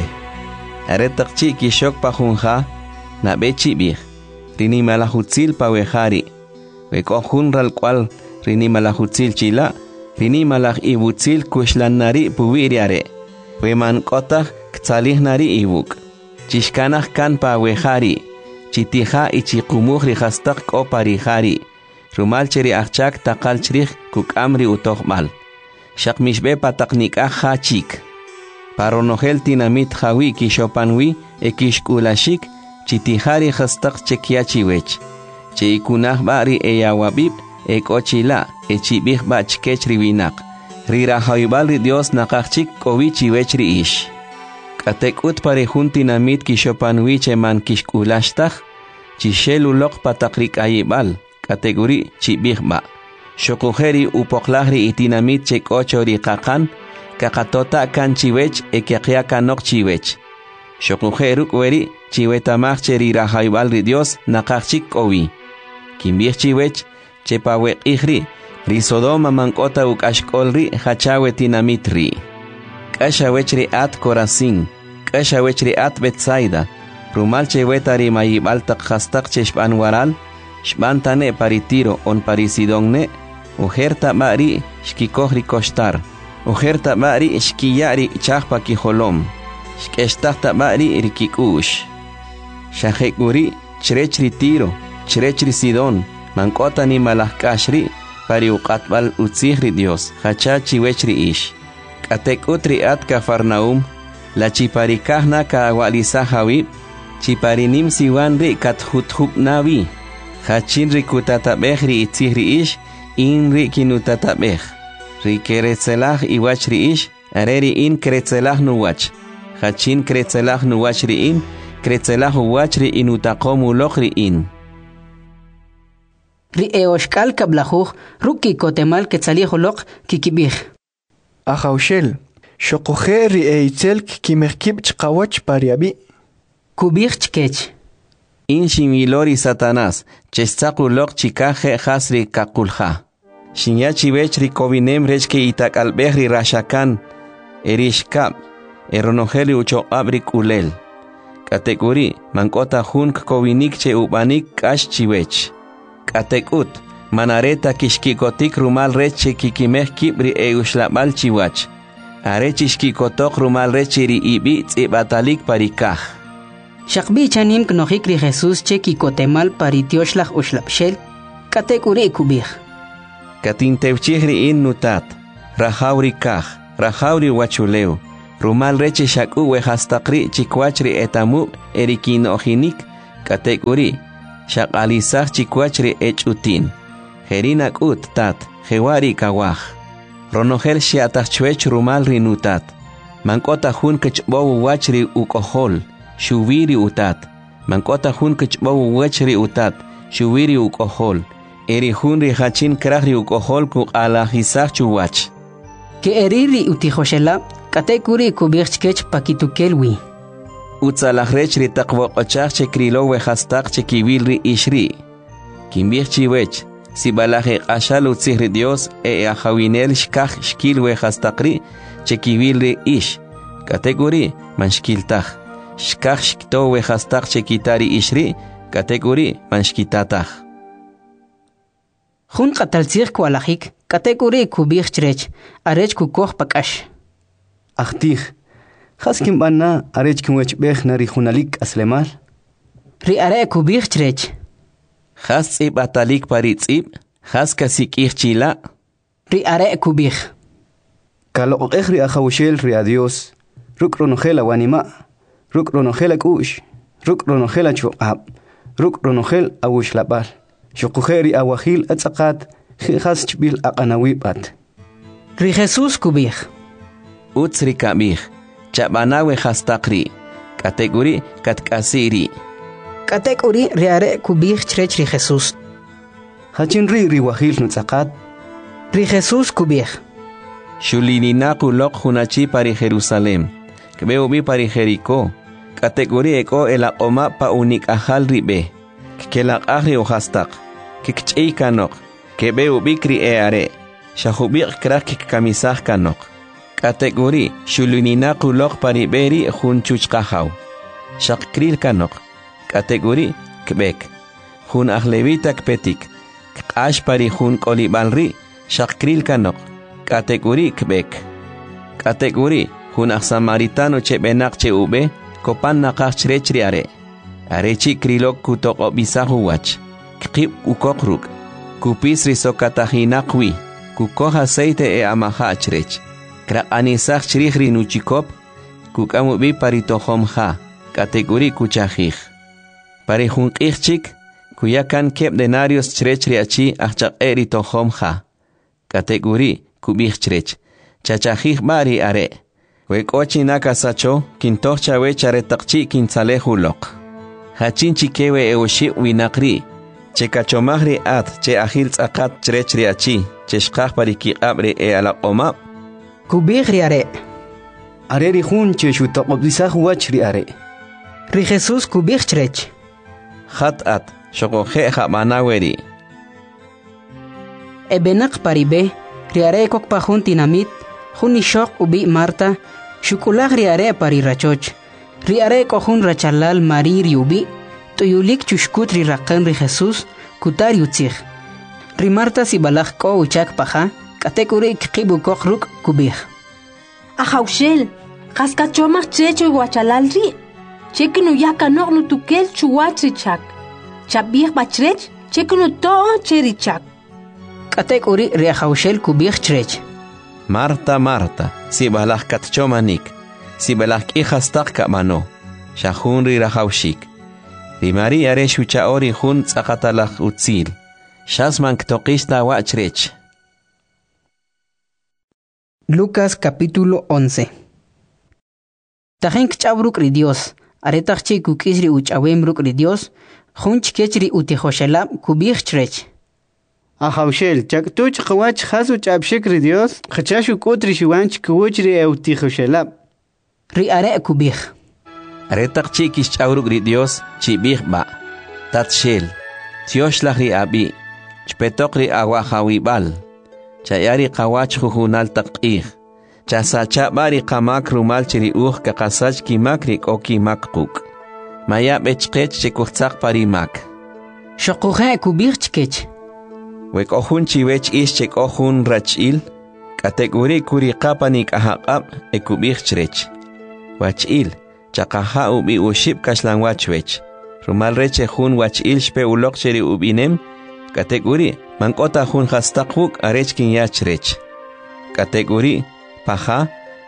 [SPEAKER 1] Aretak chi kishok pa junja, na bechi bih. Rini malahutzil pa wehari. Weko junral cual rini malahutzil chila. Rini malah ibutzil kushlan nari puwiriare. Weman kotah ktalih nari ibuk. Chishkanah kan pa wehari. Chitiha ichikumuh rihastak ko parihari. Rumal cheri achak takal cherih kuk amri utohmal. Shak mishbe pataknik ah chik. Paronojel tinamit jawi kishopanwi e kishkulashik chitihari hastak chekiachiwech. Che ikunah bari e yawabib e kochila e chibih ba chkech riwinak. Rira haibal ri Dios nakachik kowichiwech ri ish. Katekut parejun tinamit kishopanwi che man kishkulashtach chishelulok patakrik ayibal kategori chibih ba. Shokujeri upoklahri itinamit che kochori kakan kakatota kan chiwech e kiakia kanok chiwech. Shokujeru kweri chiwetamach cheri rahaibal ri Dios nakachik owi. Kimbich chiwech chepawe ihri ri Sodoma mankota ukashkolri hachawe tinamitri. Kashawech ri at Corazín, kashawech ri at Betsaida. Rumal cheweta ri mayibal tak hastak cheshpan waral, shbantane paritiro on parisidongne, ujerta mari shkikohri kostar. Ujerta mari shkiyari chahpa kiholom. Shkeshtahta mari rikikush. Shahekuri chrechri tiro, chrechri sidon. Mankota ni malahkashri pari uqatbal utzihri Dios. Hachachi wechri ish. Katek utri at Cafarnaum. La chiparikahna ka awalisa hawib. Chiparinim siwanri kathuthub navi. Hachinri kutatabehri itzihri ish. Inri kinutatabeh. Ri keretzelah iwach ri ish, areri in keretzelah nuwach. Hachin keretzelah nuwach ri in, keretzelah uwach ri in utakomu loch ri in.
[SPEAKER 2] Ri eoshkal kablajuj, ruki kotemal ketzaliholok kikibij.
[SPEAKER 8] Ajawshel, shokuje ri eitzel kimehkib chqawach pariabi.
[SPEAKER 2] Kubij chkech.
[SPEAKER 1] In shimilori Satanás, chestakulok chikaje hasri kakulja. Shinyachi vech rikobinem rechke itak albehri rashakan, erishkab, eronojeli ucho abrik ulel. Kategori, mankota hunk kovinik che ubanik kash chivech. Katekut, manareta kishkikotik rumal reche kikimeh kibri e ushlabal chiwach. Arechishkikotok rumal reche ri ibi tzibatalik parikaj.
[SPEAKER 2] Shakbi chanim knohik ri Jesús che kikotemal paritioshlah ushlabshel, kategori kubij.
[SPEAKER 1] Katintewchihri in nutat, rahauri kaj, rahauri wachuleu, rumal reche shaku we hastaqri chikwachri etamu erikin ojinik kategori shaqalisaj chikwachri echutin herina kut tat hewari kawaj ronogel shiatachwech rumal rinutat mankota hun kechbow wachri ukohol shubiri utat mankota hun kechbow wachri utat shubiri ukohol eri hun ri hachin krahri ukohol ku ala hisaj chuwach
[SPEAKER 2] que eriri utijoshela katekuri kubirchkech pakitukelwi
[SPEAKER 1] utzalajrech ri taqwoqochaj chekrilo we hastaq chekibilri ishri kimbirchi wech sibalaje qashal utzihri Dios e ajawinel shkaj shkil we hastaqri chekibilri ish kategori manshkiltaj shkaj shkto we hastaq chekitari ishri kategori manshkitataj
[SPEAKER 2] Jun qataltzir kualajik kategori kubirchrech arech kukoj pakash
[SPEAKER 4] Achtij, haskim bana arech kimwech bech nari junalik aslemal.
[SPEAKER 2] Ri are kubirchrech
[SPEAKER 1] Has tsib atalik paritsib, has kasik irchila.
[SPEAKER 2] Ri are kubir
[SPEAKER 4] Kalo ri ajawshel ri adios. Ruk ronogela wanima. Ruk ronogela kush. Ruk ronogela chuab. Ruk ronogel awush labal. Shukujeri awahil atzaqat. Has chbil aqanawibat.
[SPEAKER 2] Ri Jesus kubir
[SPEAKER 1] Utsri kabir, chabanawe hastaqri, kategori katkasiri.
[SPEAKER 2] Kategori ri are kubirchrech ri Jesus
[SPEAKER 4] Hachin ri ri wahil nutzaqat.
[SPEAKER 2] Ri Jesus kubir
[SPEAKER 1] Shulininaku lok hunachi pari Jerusalem. Kbeu bi pari Jericó. Kategori eko el oma pa unik ahal ribe. Kelak ahri o hastaq. Kikchei kanok. Kbeu bikri e are. Shahubik krak kamisah kanok. Kategori shulininaku lok pari beri hunchuch kahaw. Shakril kanok. Kategori kbek. Hun ahlevita kpetik. Kash pari hun kolibalri. Shakril kanok. Kategori kbek. Kategori hun samaritano che benak che ube kopan nakach chrecri are. Arechi krilok kutok obisahu wach. Kip ukokruk. Kupis risokatahinakwi. Kukoh aceite e amaha chrech. Krak anisach chrihri nuchikop. Kukamu bi paritohom ha. Kategori kuchajij. Pare hun kirchik. Kuyakan kep denarios chrechri achi achak eritohom ha. Kategori kubich chrech. Chachajij bari are. Wekochi nakasacho, kintocha wechare takchi kinsalehulok. Hachinchi kewe eoshi winakri. Che kachomagri at, che ahil tzakat chrechri achi, che shkaj pariki abre e ala oma.
[SPEAKER 2] Kubigri are.
[SPEAKER 4] Are ri hun che shutaqobisaj wachri are.
[SPEAKER 2] Ri Jesus kubich chrech.
[SPEAKER 1] Hat at, shokoje jamanaweri.
[SPEAKER 2] Ebenak paribe, riare kok pahun tinamit, hun ishok ubi Marta, shukulag riare pari rachoch. Riare kohun rachalal mari riubi, tuyulik chushkut ri rakan ri Jesus, kutar yutzig. Ri Marta si balag ko uchak paha, katekuri kibu kok ruk kubih.
[SPEAKER 10] Ajaushel, kaskachomach checho guachalal ri. Chekinu yakanok no tukel chuwach richak. Chabih bachrech, chekinu to cherichak.
[SPEAKER 2] Katekuri ri ajaushel kubih chrech.
[SPEAKER 1] Marta, Marta, si balag katchomanik, si balag ihastak kamano, shahun ri rahaushik. Rimari are shucha ori hun tzakatalach utzil, shasman ktokista wachrech.
[SPEAKER 2] Lucas capítulo once. Tajen kchabruk ri Dios, aretachchi kukisri uchawembruk ri Dios, hunch kechri utihoshelab kubih chrech.
[SPEAKER 4] Ajaushel, chaktuch qawach hasu chabshik ri Dios, khachashu kutri shiwanch kuwchri eutihoshelab.
[SPEAKER 2] Ri are kubih.
[SPEAKER 1] Aretak chikis chauruk ri Dios, chibih ba. Tat shel, tioshlach ri abi, chpetok ri awahawibal. Chayari qawach juhunal taqih. Chasacha bari qamak rumal chiri uj kakasach kimak ri koki makquk. Maya bechqech chikuchak parimak.
[SPEAKER 2] Shokuhe kubih chkech.
[SPEAKER 1] Wek ohun chiwech ish chek ohun rachil, kategori kuri kapanik ahaqab e kubih chrech. Wachil, chakaha ubi ushib kashlan wachwech. Rumal reche hun wachil shpe ulok cheri ubinem, kategori mankota hun hastakuk arechkin yachrech. Kategori paha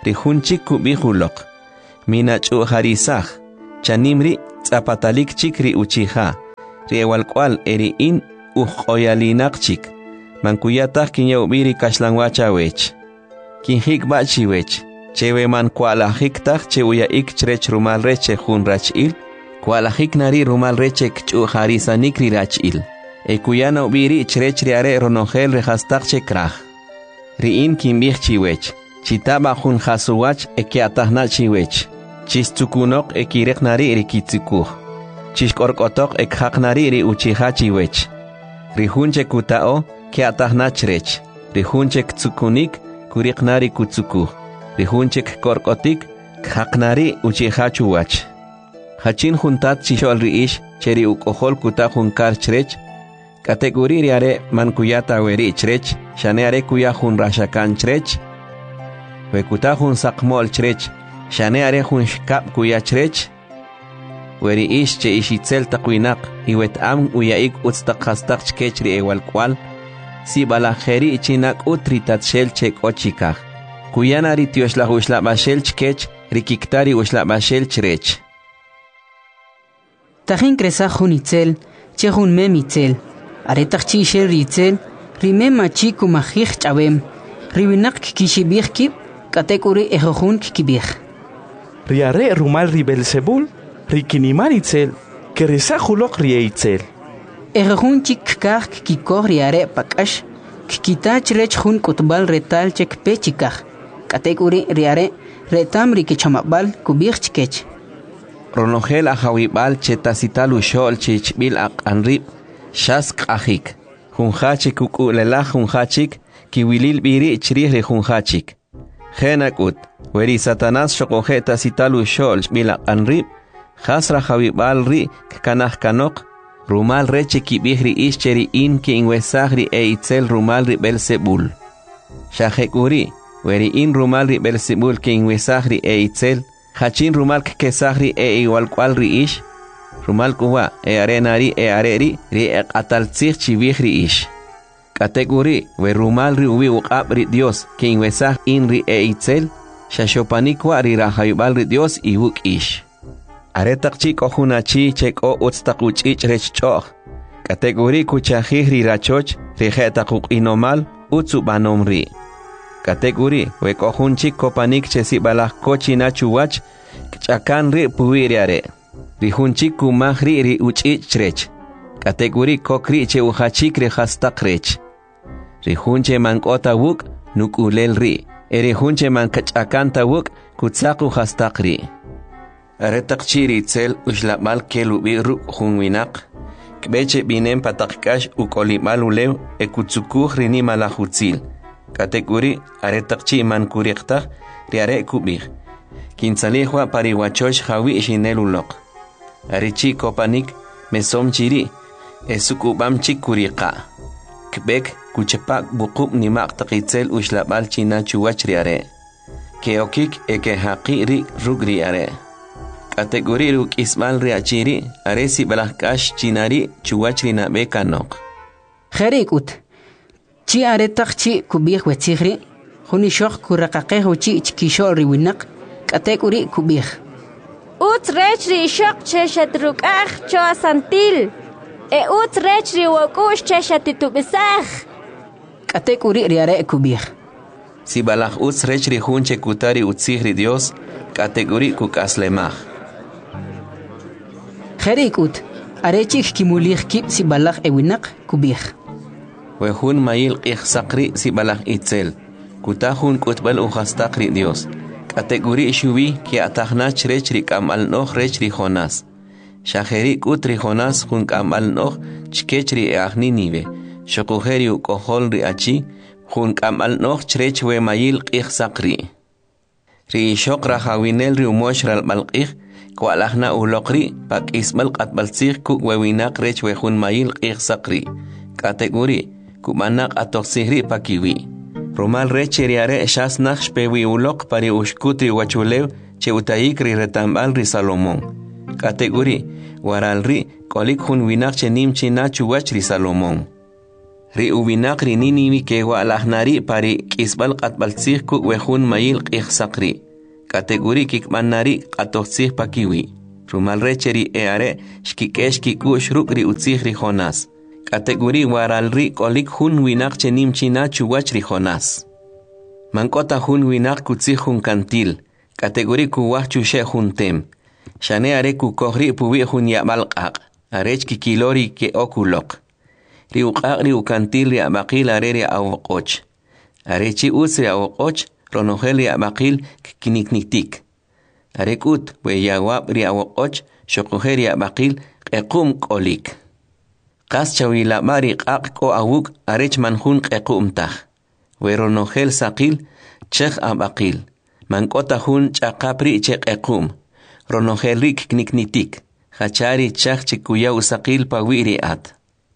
[SPEAKER 1] rihunchik kubihulok. Mina chu harisaj. Chanimri zapatalik chik ri uchiha. Ri ewalkwal eri in ujoyalinak chik. Mankuyatak kinyawbiri kashlangwacha wech. Kinhik bachi wech. Chewe man kualahik tak che uya ik chrech rumal reche hun rachil. Kualahik nari rumal reche kchu harisanik ri rachil. E kuyana ubiri chrech riare ronogel rehastak che kraj. Ri in kimbih chiwech. Chitaba hun hasuwach e kiatahna chiwech. Chistukunok e kirek nari ri kitsukuh. Chishkorkotok e khak nari ri uchiha chiwech. Ri hunche kutao kiatahna chrech. Ri hunche ktsukunik kurik nari kutsukuh. Rihunchek korkotik, khaknari uchiha chuwach. Hachin juntat chishol riish, cheri ukohol kuta junkar chrech. Kategori riare mankuyata weri chrech, shaneare kuya jun rashakan chrech. Wekuta jun sakmol chrech, shaneare jun shkap kuya chrech. Weri ish che ishitzel takwinak, iwet am uyaik utstak hastak chkechri ewal kwal. Si balajeri chinak utritat shel chek ochikah. Kuyana ri tioshla ushla bashel chkech, rikiktari ushla bashel chrech.
[SPEAKER 2] Tajin kresa junitzel, chehun memitzel. Aretak chi shel ritzel, rime machi kumajich chabem. Ribinak kishibich kip, katekuri ejojun kibich.
[SPEAKER 11] Riare rumal ribelsebul, rikinimalitzel, keresa julok rieitzel.
[SPEAKER 2] Ejojun chik kach kikor riare pakash, kikita chrech jun kutbal retal chek pechikach. Kategori riare retam rikichamabal kubich chkech.
[SPEAKER 1] Ronogel ahawibal chetasitalu shol chichbil ak anrib shask ahik. Junhachik ukulela junhachik kiwilil biri chrih junhachik. Genakut weri satanas shokoje tasitalu shol chbil ak anrib hasra hawibal ri kanah kanok rumal reche kibihri ischeri in ki inwesagri e itzel rumal ri belsebul. Shahekuri weri in rumal ri belsebul ki inwesagri e itzel. Hachin rumal kesagri e igual cual ri ish. Rumal kuwa e arenari e areri ri e qataltzich chivihri ish. Kategori we rumal ri ubi uqab ri Dios ki inwesag in ri e itzel. Shashopanikwa ri rahayubal ri Dios ibuk ish. Aretak chik ojunachi chek o utstakuch ich rech choch. Kategori kuchajih ri rachoch ri jetakuk inomal utsubanom ri. Kategori we kohunchik kopanik chesi balaj kochina chuwach kchakan ri puiriare. Rihunchik kumahri ri uchichtrech. Kategori kokri che uhachik ri hastakrech. Rihunche mankota wuk nukulel ri. Erihunche mankachakanta wuk kutsaku hastakri. Aretak chiri tzel ushlabal kelubi ru hunwinak. Kbeche binem patakkash ukolibal ulew ekutsukuh rini malahutzil. Kategori aretakchi mankuriqtaq riare kubih. Kinsalihwa pariwachosh hawi shinelulok. Arichi kopanik mesom chiri esukubam chikuriqa. Kbek kuchepak buqub nimaq taqitzel ushlabal china chuwach riare. Keokik eke haqiri rugri are. Kategori ruk ismal riachiri aresi balahkash chinari chuwach rina bekanok.
[SPEAKER 2] Kherikut. Chi aretak chi kubih wetzigri, huni shok kurakaqeho chi chkishol riwinak, kategori kubih.
[SPEAKER 12] Ut rech ri shok cheshatruk ah cho asantil, e ut rech ri wakush cheshatitubisah.
[SPEAKER 2] Kategori riare kubih.
[SPEAKER 1] Si balach ut rech ri hunche kutari utzigri Dios, kategori kukaslemah.
[SPEAKER 2] Kherikut, arechik kimulih kip si balach ewinak kubih.
[SPEAKER 1] Wehun mayil qihsaqri si balak itzel. Kutahun kutbal uhastaqri Dios. Kategori shubi ki atahna chrech ri kamal noh rech ri Jonas. Shaheri kutri Jonas hun kamal noh chkech ri ahni nive. Shokuheri ukohol ri achi hun kamal noh chrech we mayil qihsaqri. Ri shok rahawinel ri umosh ral balqih kwalahna ulokri pak ismal qatbalsih kuk wewinak rech we hun mayil qihsaqri. Kategori kumanak atok sihri pakiwi. Romal reche riare shas naksh pewi ulok pari ushkutri wachulew che utayik ri retambal ri Salomón. Kategori waral ri kolik hun winak che nim china chuwach ri Salomón. ri ubinak ri Ninivi ke wa'lahnari pari k'isbal q'atbaltzij ku wejun mayil q'ij saqri kategori kikmanari q'atotzij pakiwi rumal reche ri eare xkik'ex kik'ux ruk' ri utzij ri Jonás kategori waral ri k'olik jun winak che nimchina chuwach ri Jonás mank'ota jun winak kutzij jun kantil kategori kuwaj chuxe jun tem xane are kukoj ri puwi jun ya'b'al q'aq' arech kikilori ke okuloq ri uq'aq' ri ukantil ri ab'aqil are ri awoq'och are chi utz ri awoq'och ronojel ri ab'aqil kinikniktik are k'ut we yawab ri awoq'och xoqoje ri ab'aqil q'equm k'olik qas chawilab'a ri q'aq' k'o awuk' arech manjun q'equm taj we ronojel saqil chej ab'aqil mank'ota jun ch'aqap ri che q'equm ronojel ri kniknitik jachari chaj chikuyaw saqil pawi ri at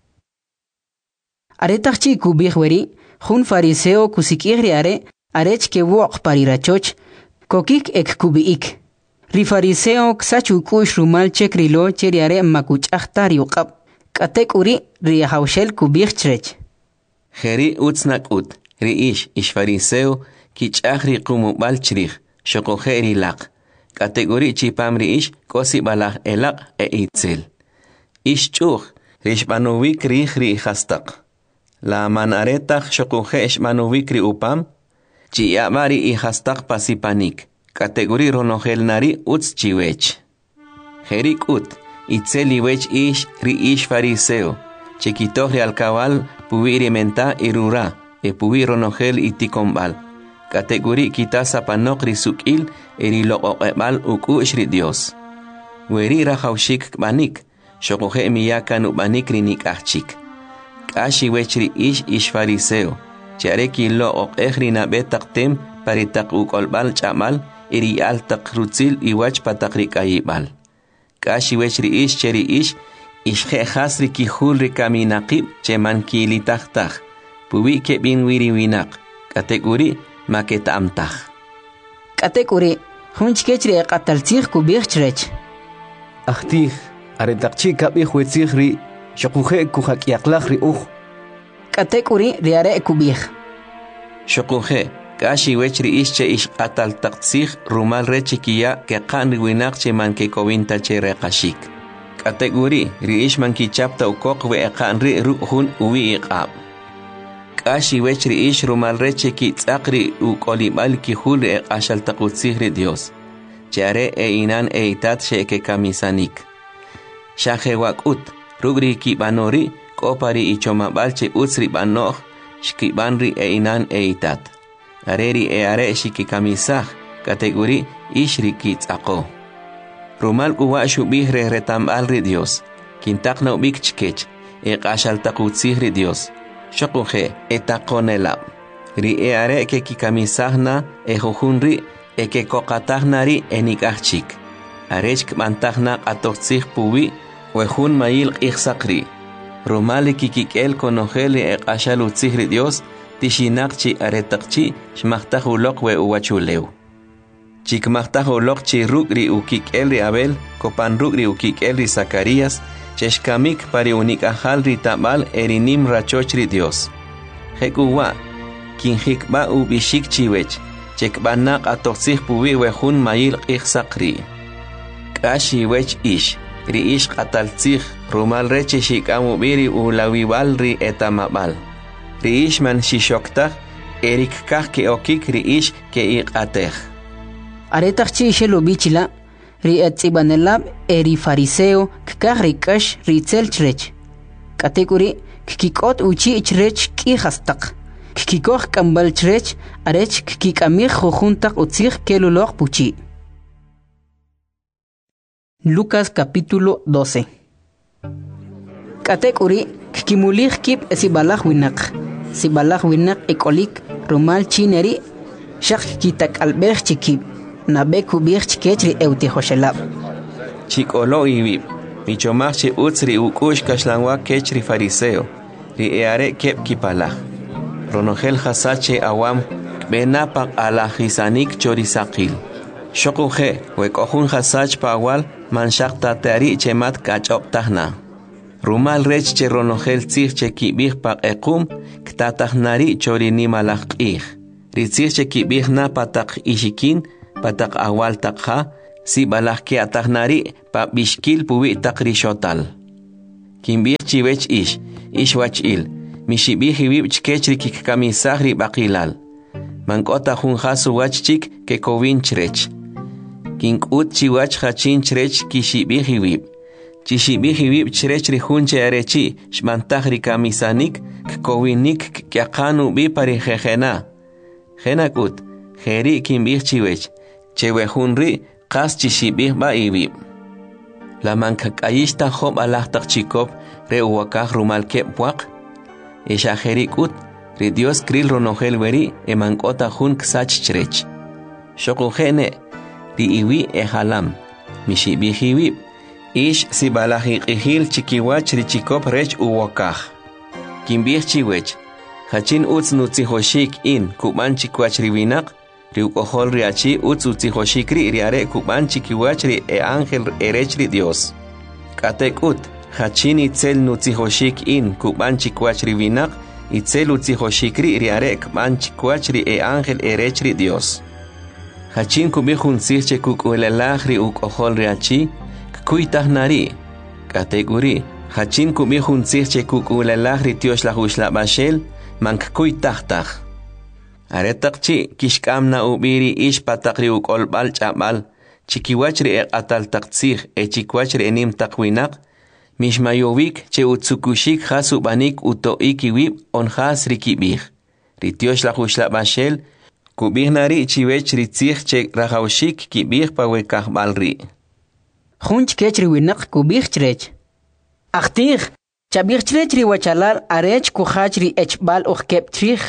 [SPEAKER 2] Aretaq chi kubij weri, jun fariseo kusikij ri are, arech ke woq parirachoch, kokik ek kubiik. Ri fariseo ksachu kush rumal chek rilo che ri are makuchaj tari uqab. Katek uri ri hawshel kubij chrech.
[SPEAKER 1] Jeri utznak ut, ri ish ish fariseo kichaj ri qumubal chrij, shokoje ri laq. Katek uri chipam ri ish kosi balaj elaq e itzel. Ish chuj, ri shbanowik rij ri hastaq. La manaretaq xoquje eshmanubikri upam, chi yabari i hastaq pasipanik, kategori ronojel nari utz chiwech. Jerik ut, itzeli wech ish ri ish fariseo, chiquitoj ri alcabal pubiri menta irura, e pubi ronojel itikombal, kategori kitasa panok ri sukil eri loqoqebal ukush ri Dios. Weri rajaushik kbanik, xoquje miyakan ubanik ri nikachik. Kashi wechri ish ish fariseo, chareki lo oqejri nabetak tem paritak ukolbal chamal iri altak rutzil iwach patakri kayibal. Kashi wechri ish cheri ish ish jehasri kijulri kaminaqib cheman kilitaktag, pubi ke bin wiri winak, kategori maketamtag.
[SPEAKER 2] Kategori, hunchkechri qataltzig kubig chrech.
[SPEAKER 4] Achtih, aretakchi kabih wetzigri Shokuje kujak yaklaj ri uj.
[SPEAKER 2] Katekuri riare kubij.
[SPEAKER 1] Shokuje, kashi wechri ische ish atal taktsig rumal reche kiya ke qan winak che man ke kovinta che reqashik. Kategori ri ish man ki chapta ukok we eqan ri ruhun uwi iqab. Kashi wechri ish rumal reche ki tsaqri ukolibal ki hul eqashal taqutsig ri Dios. Chare e inan e itat she ke kamisanik. Shaje wakut. Rugri ki banori, kopari ichoma balche utsri banoj, shki banri e inan e itat. Areri e are shiki kamisaj, kategori ishri ki tzako. Rumal kuwa shubihre retambal ri Dios, kintakna ubik chkech, e qashal takutzih ri Dios. Shokuje, e takonelab. Ri e are ke ki kamisajna, e jujunri, e ke kokatajnari e nikachik. Arechk mantajna atotzih puwi, wejun mayil q'ijsaqri rumali kikik'el konojeli eq'axal utzij ri Dios tixinaqchi aretaqchi xmajtaj uloq we uwachulew chikmajtaj uloq chi ruk' ri ukik'el ri Abel kopan ruk' ri ukik'el ri Zacarías chexkamik pari unik'ajal ri tab'al erinim rachoch ri Dios jek'uwa kinjikb'a ub'ixik chiwech chekb'anaq atotzij puwi wejun mayil q'ijsaqri k'axi wech ish ri ish qataltzig rumal reche shikamu biri ulawibal ri etamabal ri ish man shishoktaj erik kaj ke okik ri ish ke iqatej
[SPEAKER 2] Aretaq chi shelo bichila ri etzibanelab eri fariseo kaj ri kash ri tselchrech kategori kikot uchi chrech ki hastaq kikoj kambal chrech arech kikamir jojuntaq utzig keluloj puchi Lucas capítulo doce. Katek uri kimulich kip sibalach winak. Sibalach winak ekolik rumal chineri shak kitak albech chikip. Nabe kubich chikechri euti hoshelab.
[SPEAKER 1] Chikolo ibib. Michomachi utsri ukush kashlangwa kechri fariseo. Ri eare kep kipalach. Ronogel hasache awam benapak alahisanik chorisakil. Shokuje, wekojun hasach pawal manshak tatari chemat kachop tahna. Rumal rech che ronogel tzich che kibih pak ekum, ktatah nari chori ni malach qih. Ritzich che kibih na patak ishikin, patak awal takha, si balach ke atah nari pa bishkil puwi tak rishotal. Kimbih chiwech ish, ish wach il, mishibih hiwib chkechri kik kamisahri bakilal. Mankota hun hasu wach chik ke kovin chrech. Kink ut chiwach hachin chrech kishibih hiwib. Chishibi hiwib chrech rihunche arechi shmantahri kamisanik kowinik kyakanu bi pari jejena. Jenakut, jeri kimbih chiwech, chewehunri kas chishibih ba iwib. La mankakayishta hob alahtak chikop re uwakah rumal kepwak. Isha jerikut, ri Dios kril ronogel weri emankota hun ksach chrech. Shokujene, ri iwi ehalam, mishibi hiwib. Ish si balahi qihil chikiwach richikop rech uwakah. Kimbih chiwech, hachin utz nutzihoshik in kuban chikwach riwinak, riukohol riachi utz utzihoshik ri riare kuban chikiwach ri e ángel erech ri Dios. Katek ut, hachin itzel nutzihoshik in kuban chikwach riwinak, itzel utzihoshik ri riare kuban chikwach ri e ángel erech ri Dios. Hachin kubihun sirche kukuelelach ri ukohol riachi, kuitah nari, kategori, hachin kubihun sirche kukulalach ritios la hushla bashel, mank kuitah tah. Aretakchi, kishkamna ubiri ish patakri ukolbal chabal, chikiwachri e atal taktsir e chikwachri enim takwinak, mishmayovik che utsukushik hasu banik utoikiwib on has rikibih. Ritios la hushla bashel, kubih nari chiwech ritzich che rahaushik kibih pawekah balri.
[SPEAKER 2] Hunch kechri winak kubich chrech. Achtig, chabich chrech ri wachalal arech kuhachri echbal uchkep trich.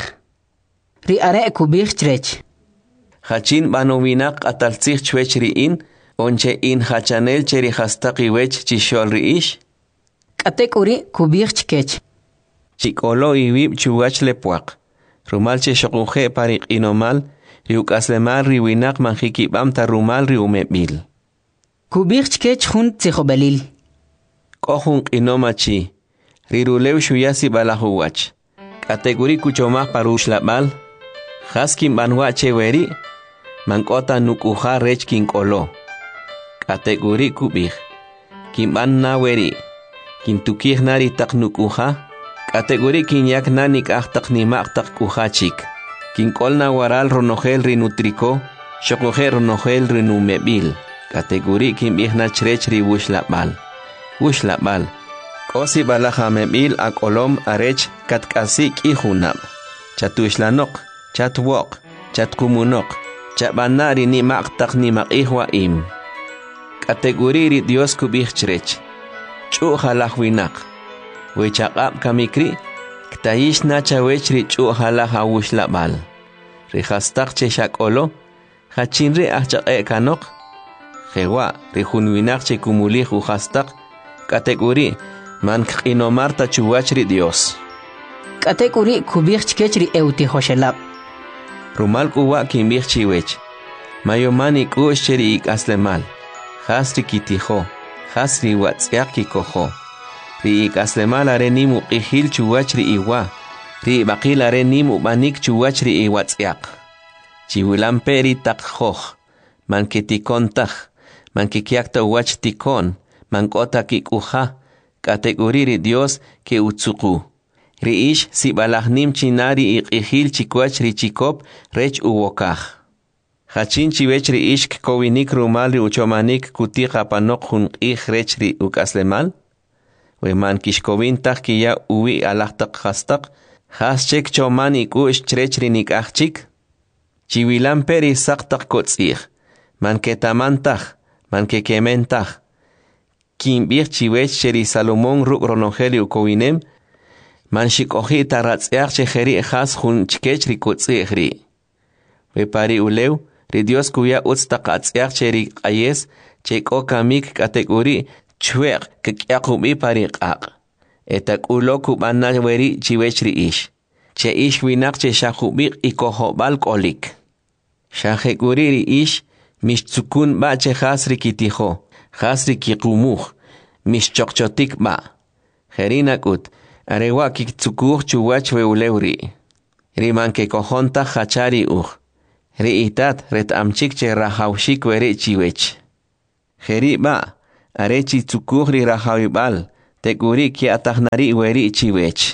[SPEAKER 2] Ri are kubich chrech.
[SPEAKER 1] Hachin banowinak ataltzich chwech ri in, onche in hachanel cheri hastaki wech chishol ri ish.
[SPEAKER 2] Katek uri kubich kech.
[SPEAKER 1] Chikolo iwib chuwach lepuak. Rumal che shokuje parik inomal, riuk aslemal ri winak manjikibam ta rumal ri umebil.
[SPEAKER 2] Kubich kech hun tsikhobelil.
[SPEAKER 1] Kohun inomachi. Rirulew shuyasi balahuwach. Kategori kuchomah parush labal. Haskin banwa cheweri. Mankota nukuha rech kinkolo. Kategori kubich. Kimban naweri. Kintukih nari tak nukuha. Kategori kinyak nanik ahtak nimak tak kuhachik. Kinkol na waral ronogel rinutriko. Shokohe ronogel rinumebil. Kategori kimbih na chrech ri wushlabal. Wushlabal. Kosi balaha mebil akolom arech katkasik ihunab. Chatushlanok, chatwok, chatkumunok, chabanari ni maktak ni makihwa im. Kategori ri Dios kubih chrech. Chu halah winak. Wechakap kamikri, ktayish na chawech ri chu halah wushlabal. Ri hastak cheshak olo, hachinri ahchak e kanok. Jewa, rihunwinak che kumulih uhastak, kategori, man kinomarta chuwachri Dios.
[SPEAKER 2] Kategori kubich chkechri euti hoshelab.
[SPEAKER 1] Rumal kuwa kimbich chiwech. Mayomani kush cheri ik aslemal. Hasri kitiho, hasri watsyak kikoho. Ri ik aslemal are nimu ihil chuwachri iwa. Ri bakil are nimu banik chuwachri iwatsyak. Chiwilamperi takhoh, man ketikontah. Mankikiakta wach tikon, mankota kikuha, kategori Dios ke utsuku. Riish si balahnim chinari iqihil chikwach richikop rech uwokah. Hachin chiwech riish kowinik rumal ri uchomanik kutika panok hun ih rech ri ukaslemal. We man kishkovintah kiya uwi alahtak hastak, has chek choman ikush chrech rinik achchik. Chiwilan peri saktak kotzih, man ketamantah. Man que kementah. Kimbir chiwech cheri Salomón ruk ronogeli ukowinem. Man shikohi taratziach cheheri echas hun chkech rikutzihri. Bepari ulew, ri Dios kuya utztaqatziach cheri ayes, cheko kamik kategori chweq kekyakubi pariqaq. Etak ulo kubana weri chiwech ri ish. Che ish winak che shakubik ikohobal kolik. Shahekuri ri ish, Mishtzukun ba che hasri kitiho, hasri kikumuh, mishchokchotik ba. Jerinakut, arewa kiktukuch chuwach weulewri. Riman ke kojonta hachari uj. Ri itat ret amchik che rahawshik weri chiwech. Jeri ba, arechi tukuj ri rahawibal, tekuri ki atahnari weri chiwech.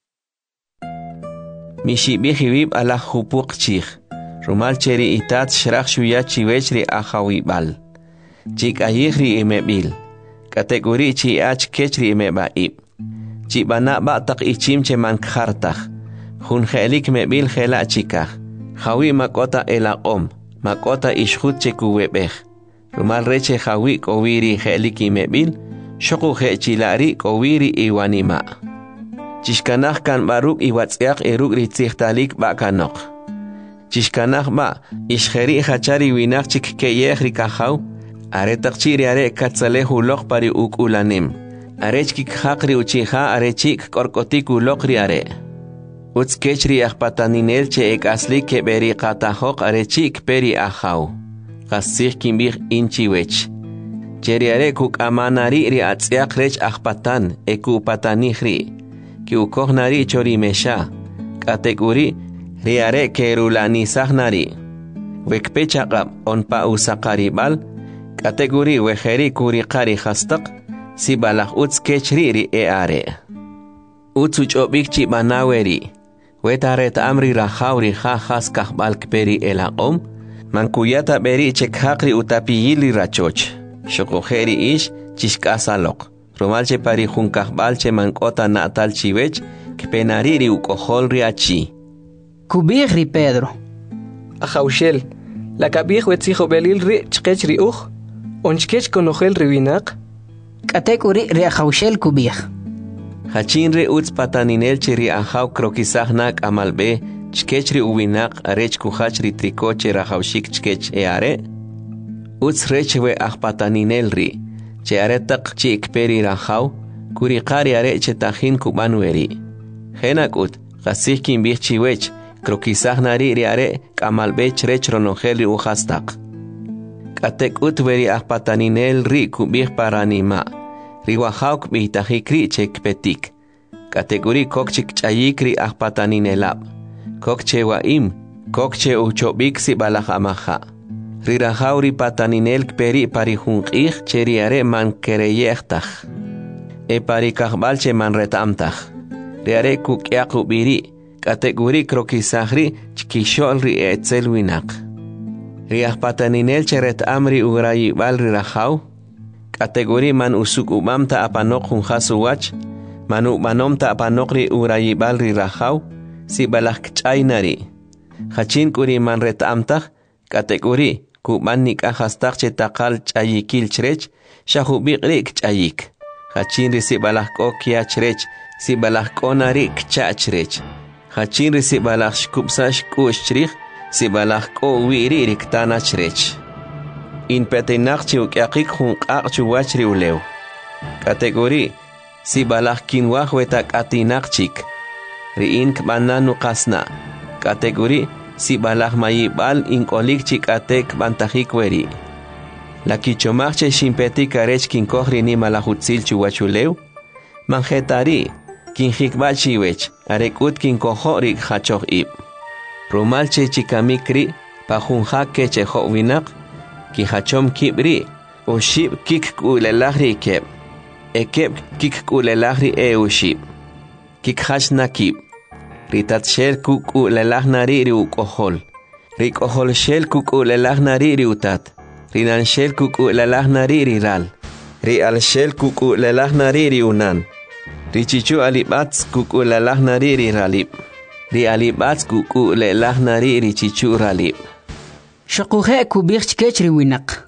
[SPEAKER 1] Mishibihibib ala hupuk chich. Rumal cheri itat shrach shuya chiwech ri ahawibal. Chik ayih ri imebil. Kategori chi ach kech ri imebaib. Chi bana ba tak ichim che man khartach. Hun khelik mebil khela chikach. Hawi makota elaqom. Makota ishkhut che kuwebech. Rumal reche hawi kowiri khelik imebil. Shoko khe chilari kowiri iwanima. Chishkanach kan baruk iwatsiak eruk ritzichtalik ba kanok. Chishkanach ba ishkheri hachari winach chik keyech rikahaw. Are takchiri are katsale hulok pari uk ulanim. Are chik hakri uchiha are chik korkotik ulokri are. Uts kechri akpataninel che ek asli ke beri katahok are chik peri ahaw. Kasih kimbih inchiwech. Cheri are kuk amanari ri atsiak rech akpatan eku patanihri. Ki ukohnari chori mesha. Kategori ri are kerulani sahnari. Wekpechakab onpa usakaribal. Kategori wejeri kuri qari khastak si balach uts kechri ri e are. Uts uchobik chi banaweri. Wetaret amri rahawri ha khas kahbal kperi elaqom. Mankuyata beri chek hakri utapiyili rachoch. Shokojeri ish chishkasalok. Romalche pari jun kahbal che mankota natal chiwech kpenari ri ukohol ri achi.
[SPEAKER 2] Kubih ri Pedro.
[SPEAKER 7] Ajaushel. La kabih wetzijo belil ri chkech ri uj. Onchkech konojel riwinak?
[SPEAKER 2] Kategori ri ajaushel kubih.
[SPEAKER 1] Hachin re uts pataninel chiri ahaw krokisahnak amalbe chkech ri uwinak arech kuhach ri trikoche rahawshik chkech e are. Uts rech we ahpataninel ri. Che are tak chi ikperi rahaw kuri qari are che tahin kubanweri. Henak ut qasih kimbih chiwech krokisahnari ri are kamalbe chrech ronojel ri uhastak. Katek utveri ahpataninel ri kubih paranima. Riwahauk bihtajikri chek petik. Kategori kokchik chayikri ahpataninelab. Kokche waim, kokche uchobik si balahamaha. Rirahauri pataninel peri parihunqih cheriare man kereyechtaj. E parikahbal che man retamtaj. Riare kukyaku biri. Kategori krokisahri chkishol ri etzel winak. Riah pataninel cheret amri ugrayi bal rirahaw. Kategori man usuk umam ta apanok hun khasuwach. Manu manom ta apanok ri ugrayi bal rirahaw. Si balak chaynari. Hachin kuri man retamtaj. Kategori kuman nik ahastak che takal chayikil chrech. Shahubik rik chayik. Hachin ri si balak okya chrech. Si balak konari kcha chrech. Hachin ri si balak shkupsash kush chrich. Si balak ko wiri riktana chrech. In petenak chi ukyakik hun qaq chuwach ri ulew. Kategori si balak kinwah wetak atinak chik. Riin kbananu qasna. Kategori si balak mayibal inkolik chik atek bantajik weri. La kichomach che shimpetik arech kinkoh rini malahutsil chuwach ulew. Manjetari kinjikbal chiwech arekut kinkoho rik hachoh ib. Rumal che chikamikri pajunja ke che winak ki hachom kibri ushib kik kulelahri keb ekeb kik kulelahri e ushib kik hachna kib ritat shel kulelahnari ri ukohol rikohol shel kulelahnari ri utat rinan shel kulelahnari ri ral ri al shel kulelahnari ri unan richichu alibats kulelahnari ri ralib Ri alibats kuku le lahnari ri chichu ralib.
[SPEAKER 2] Shakuhe kubih chkech ri winak.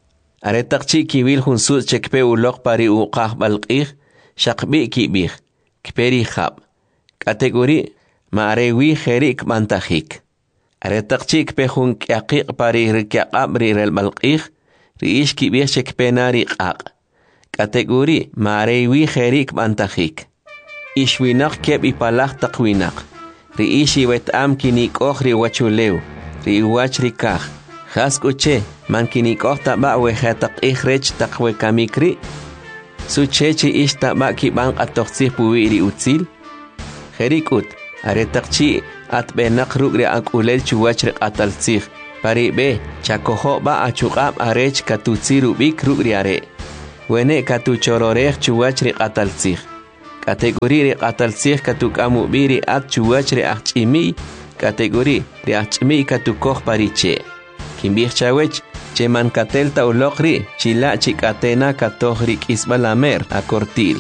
[SPEAKER 1] Are takchi kiwil hunsut chekpe ulok pari uqah balqih. Shakbi kibih. Kperi khab. Kategori maarewi kherik mantajik. Are takchi kpe hun kyaqik pari rikyaqab ri rel balqih. Riish kibih chekpe nari qaq. Kategori maarewi kherik mantajik. Ishwinak keb ipalak takwinak. Riishi wet am kinikoh ri wachulew. Ri wach rikah. Khas kuche man kinikoh taba we khatak ikhrech takwe kamikri. su chechi ishta baki bank atoxi puwiri utzil jerikut aretaqchi atbenak rugri akulel chuwachre atalzig pari be chakoho ba achuqab arech katutsiru bik rugri are wene katuchororech chuwachre atalzig kategori atalzig katukamu biri at chuwachre achimi kategori ri achimi katukoh pariche kimbih chawech cheman katelta ulokri chila chikatena katohri kisbalamer a cortil.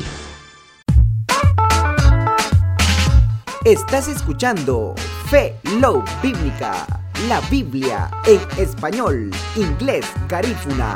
[SPEAKER 13] Estás escuchando Fe Love Bíblica, la Biblia en español, inglés, garífuna.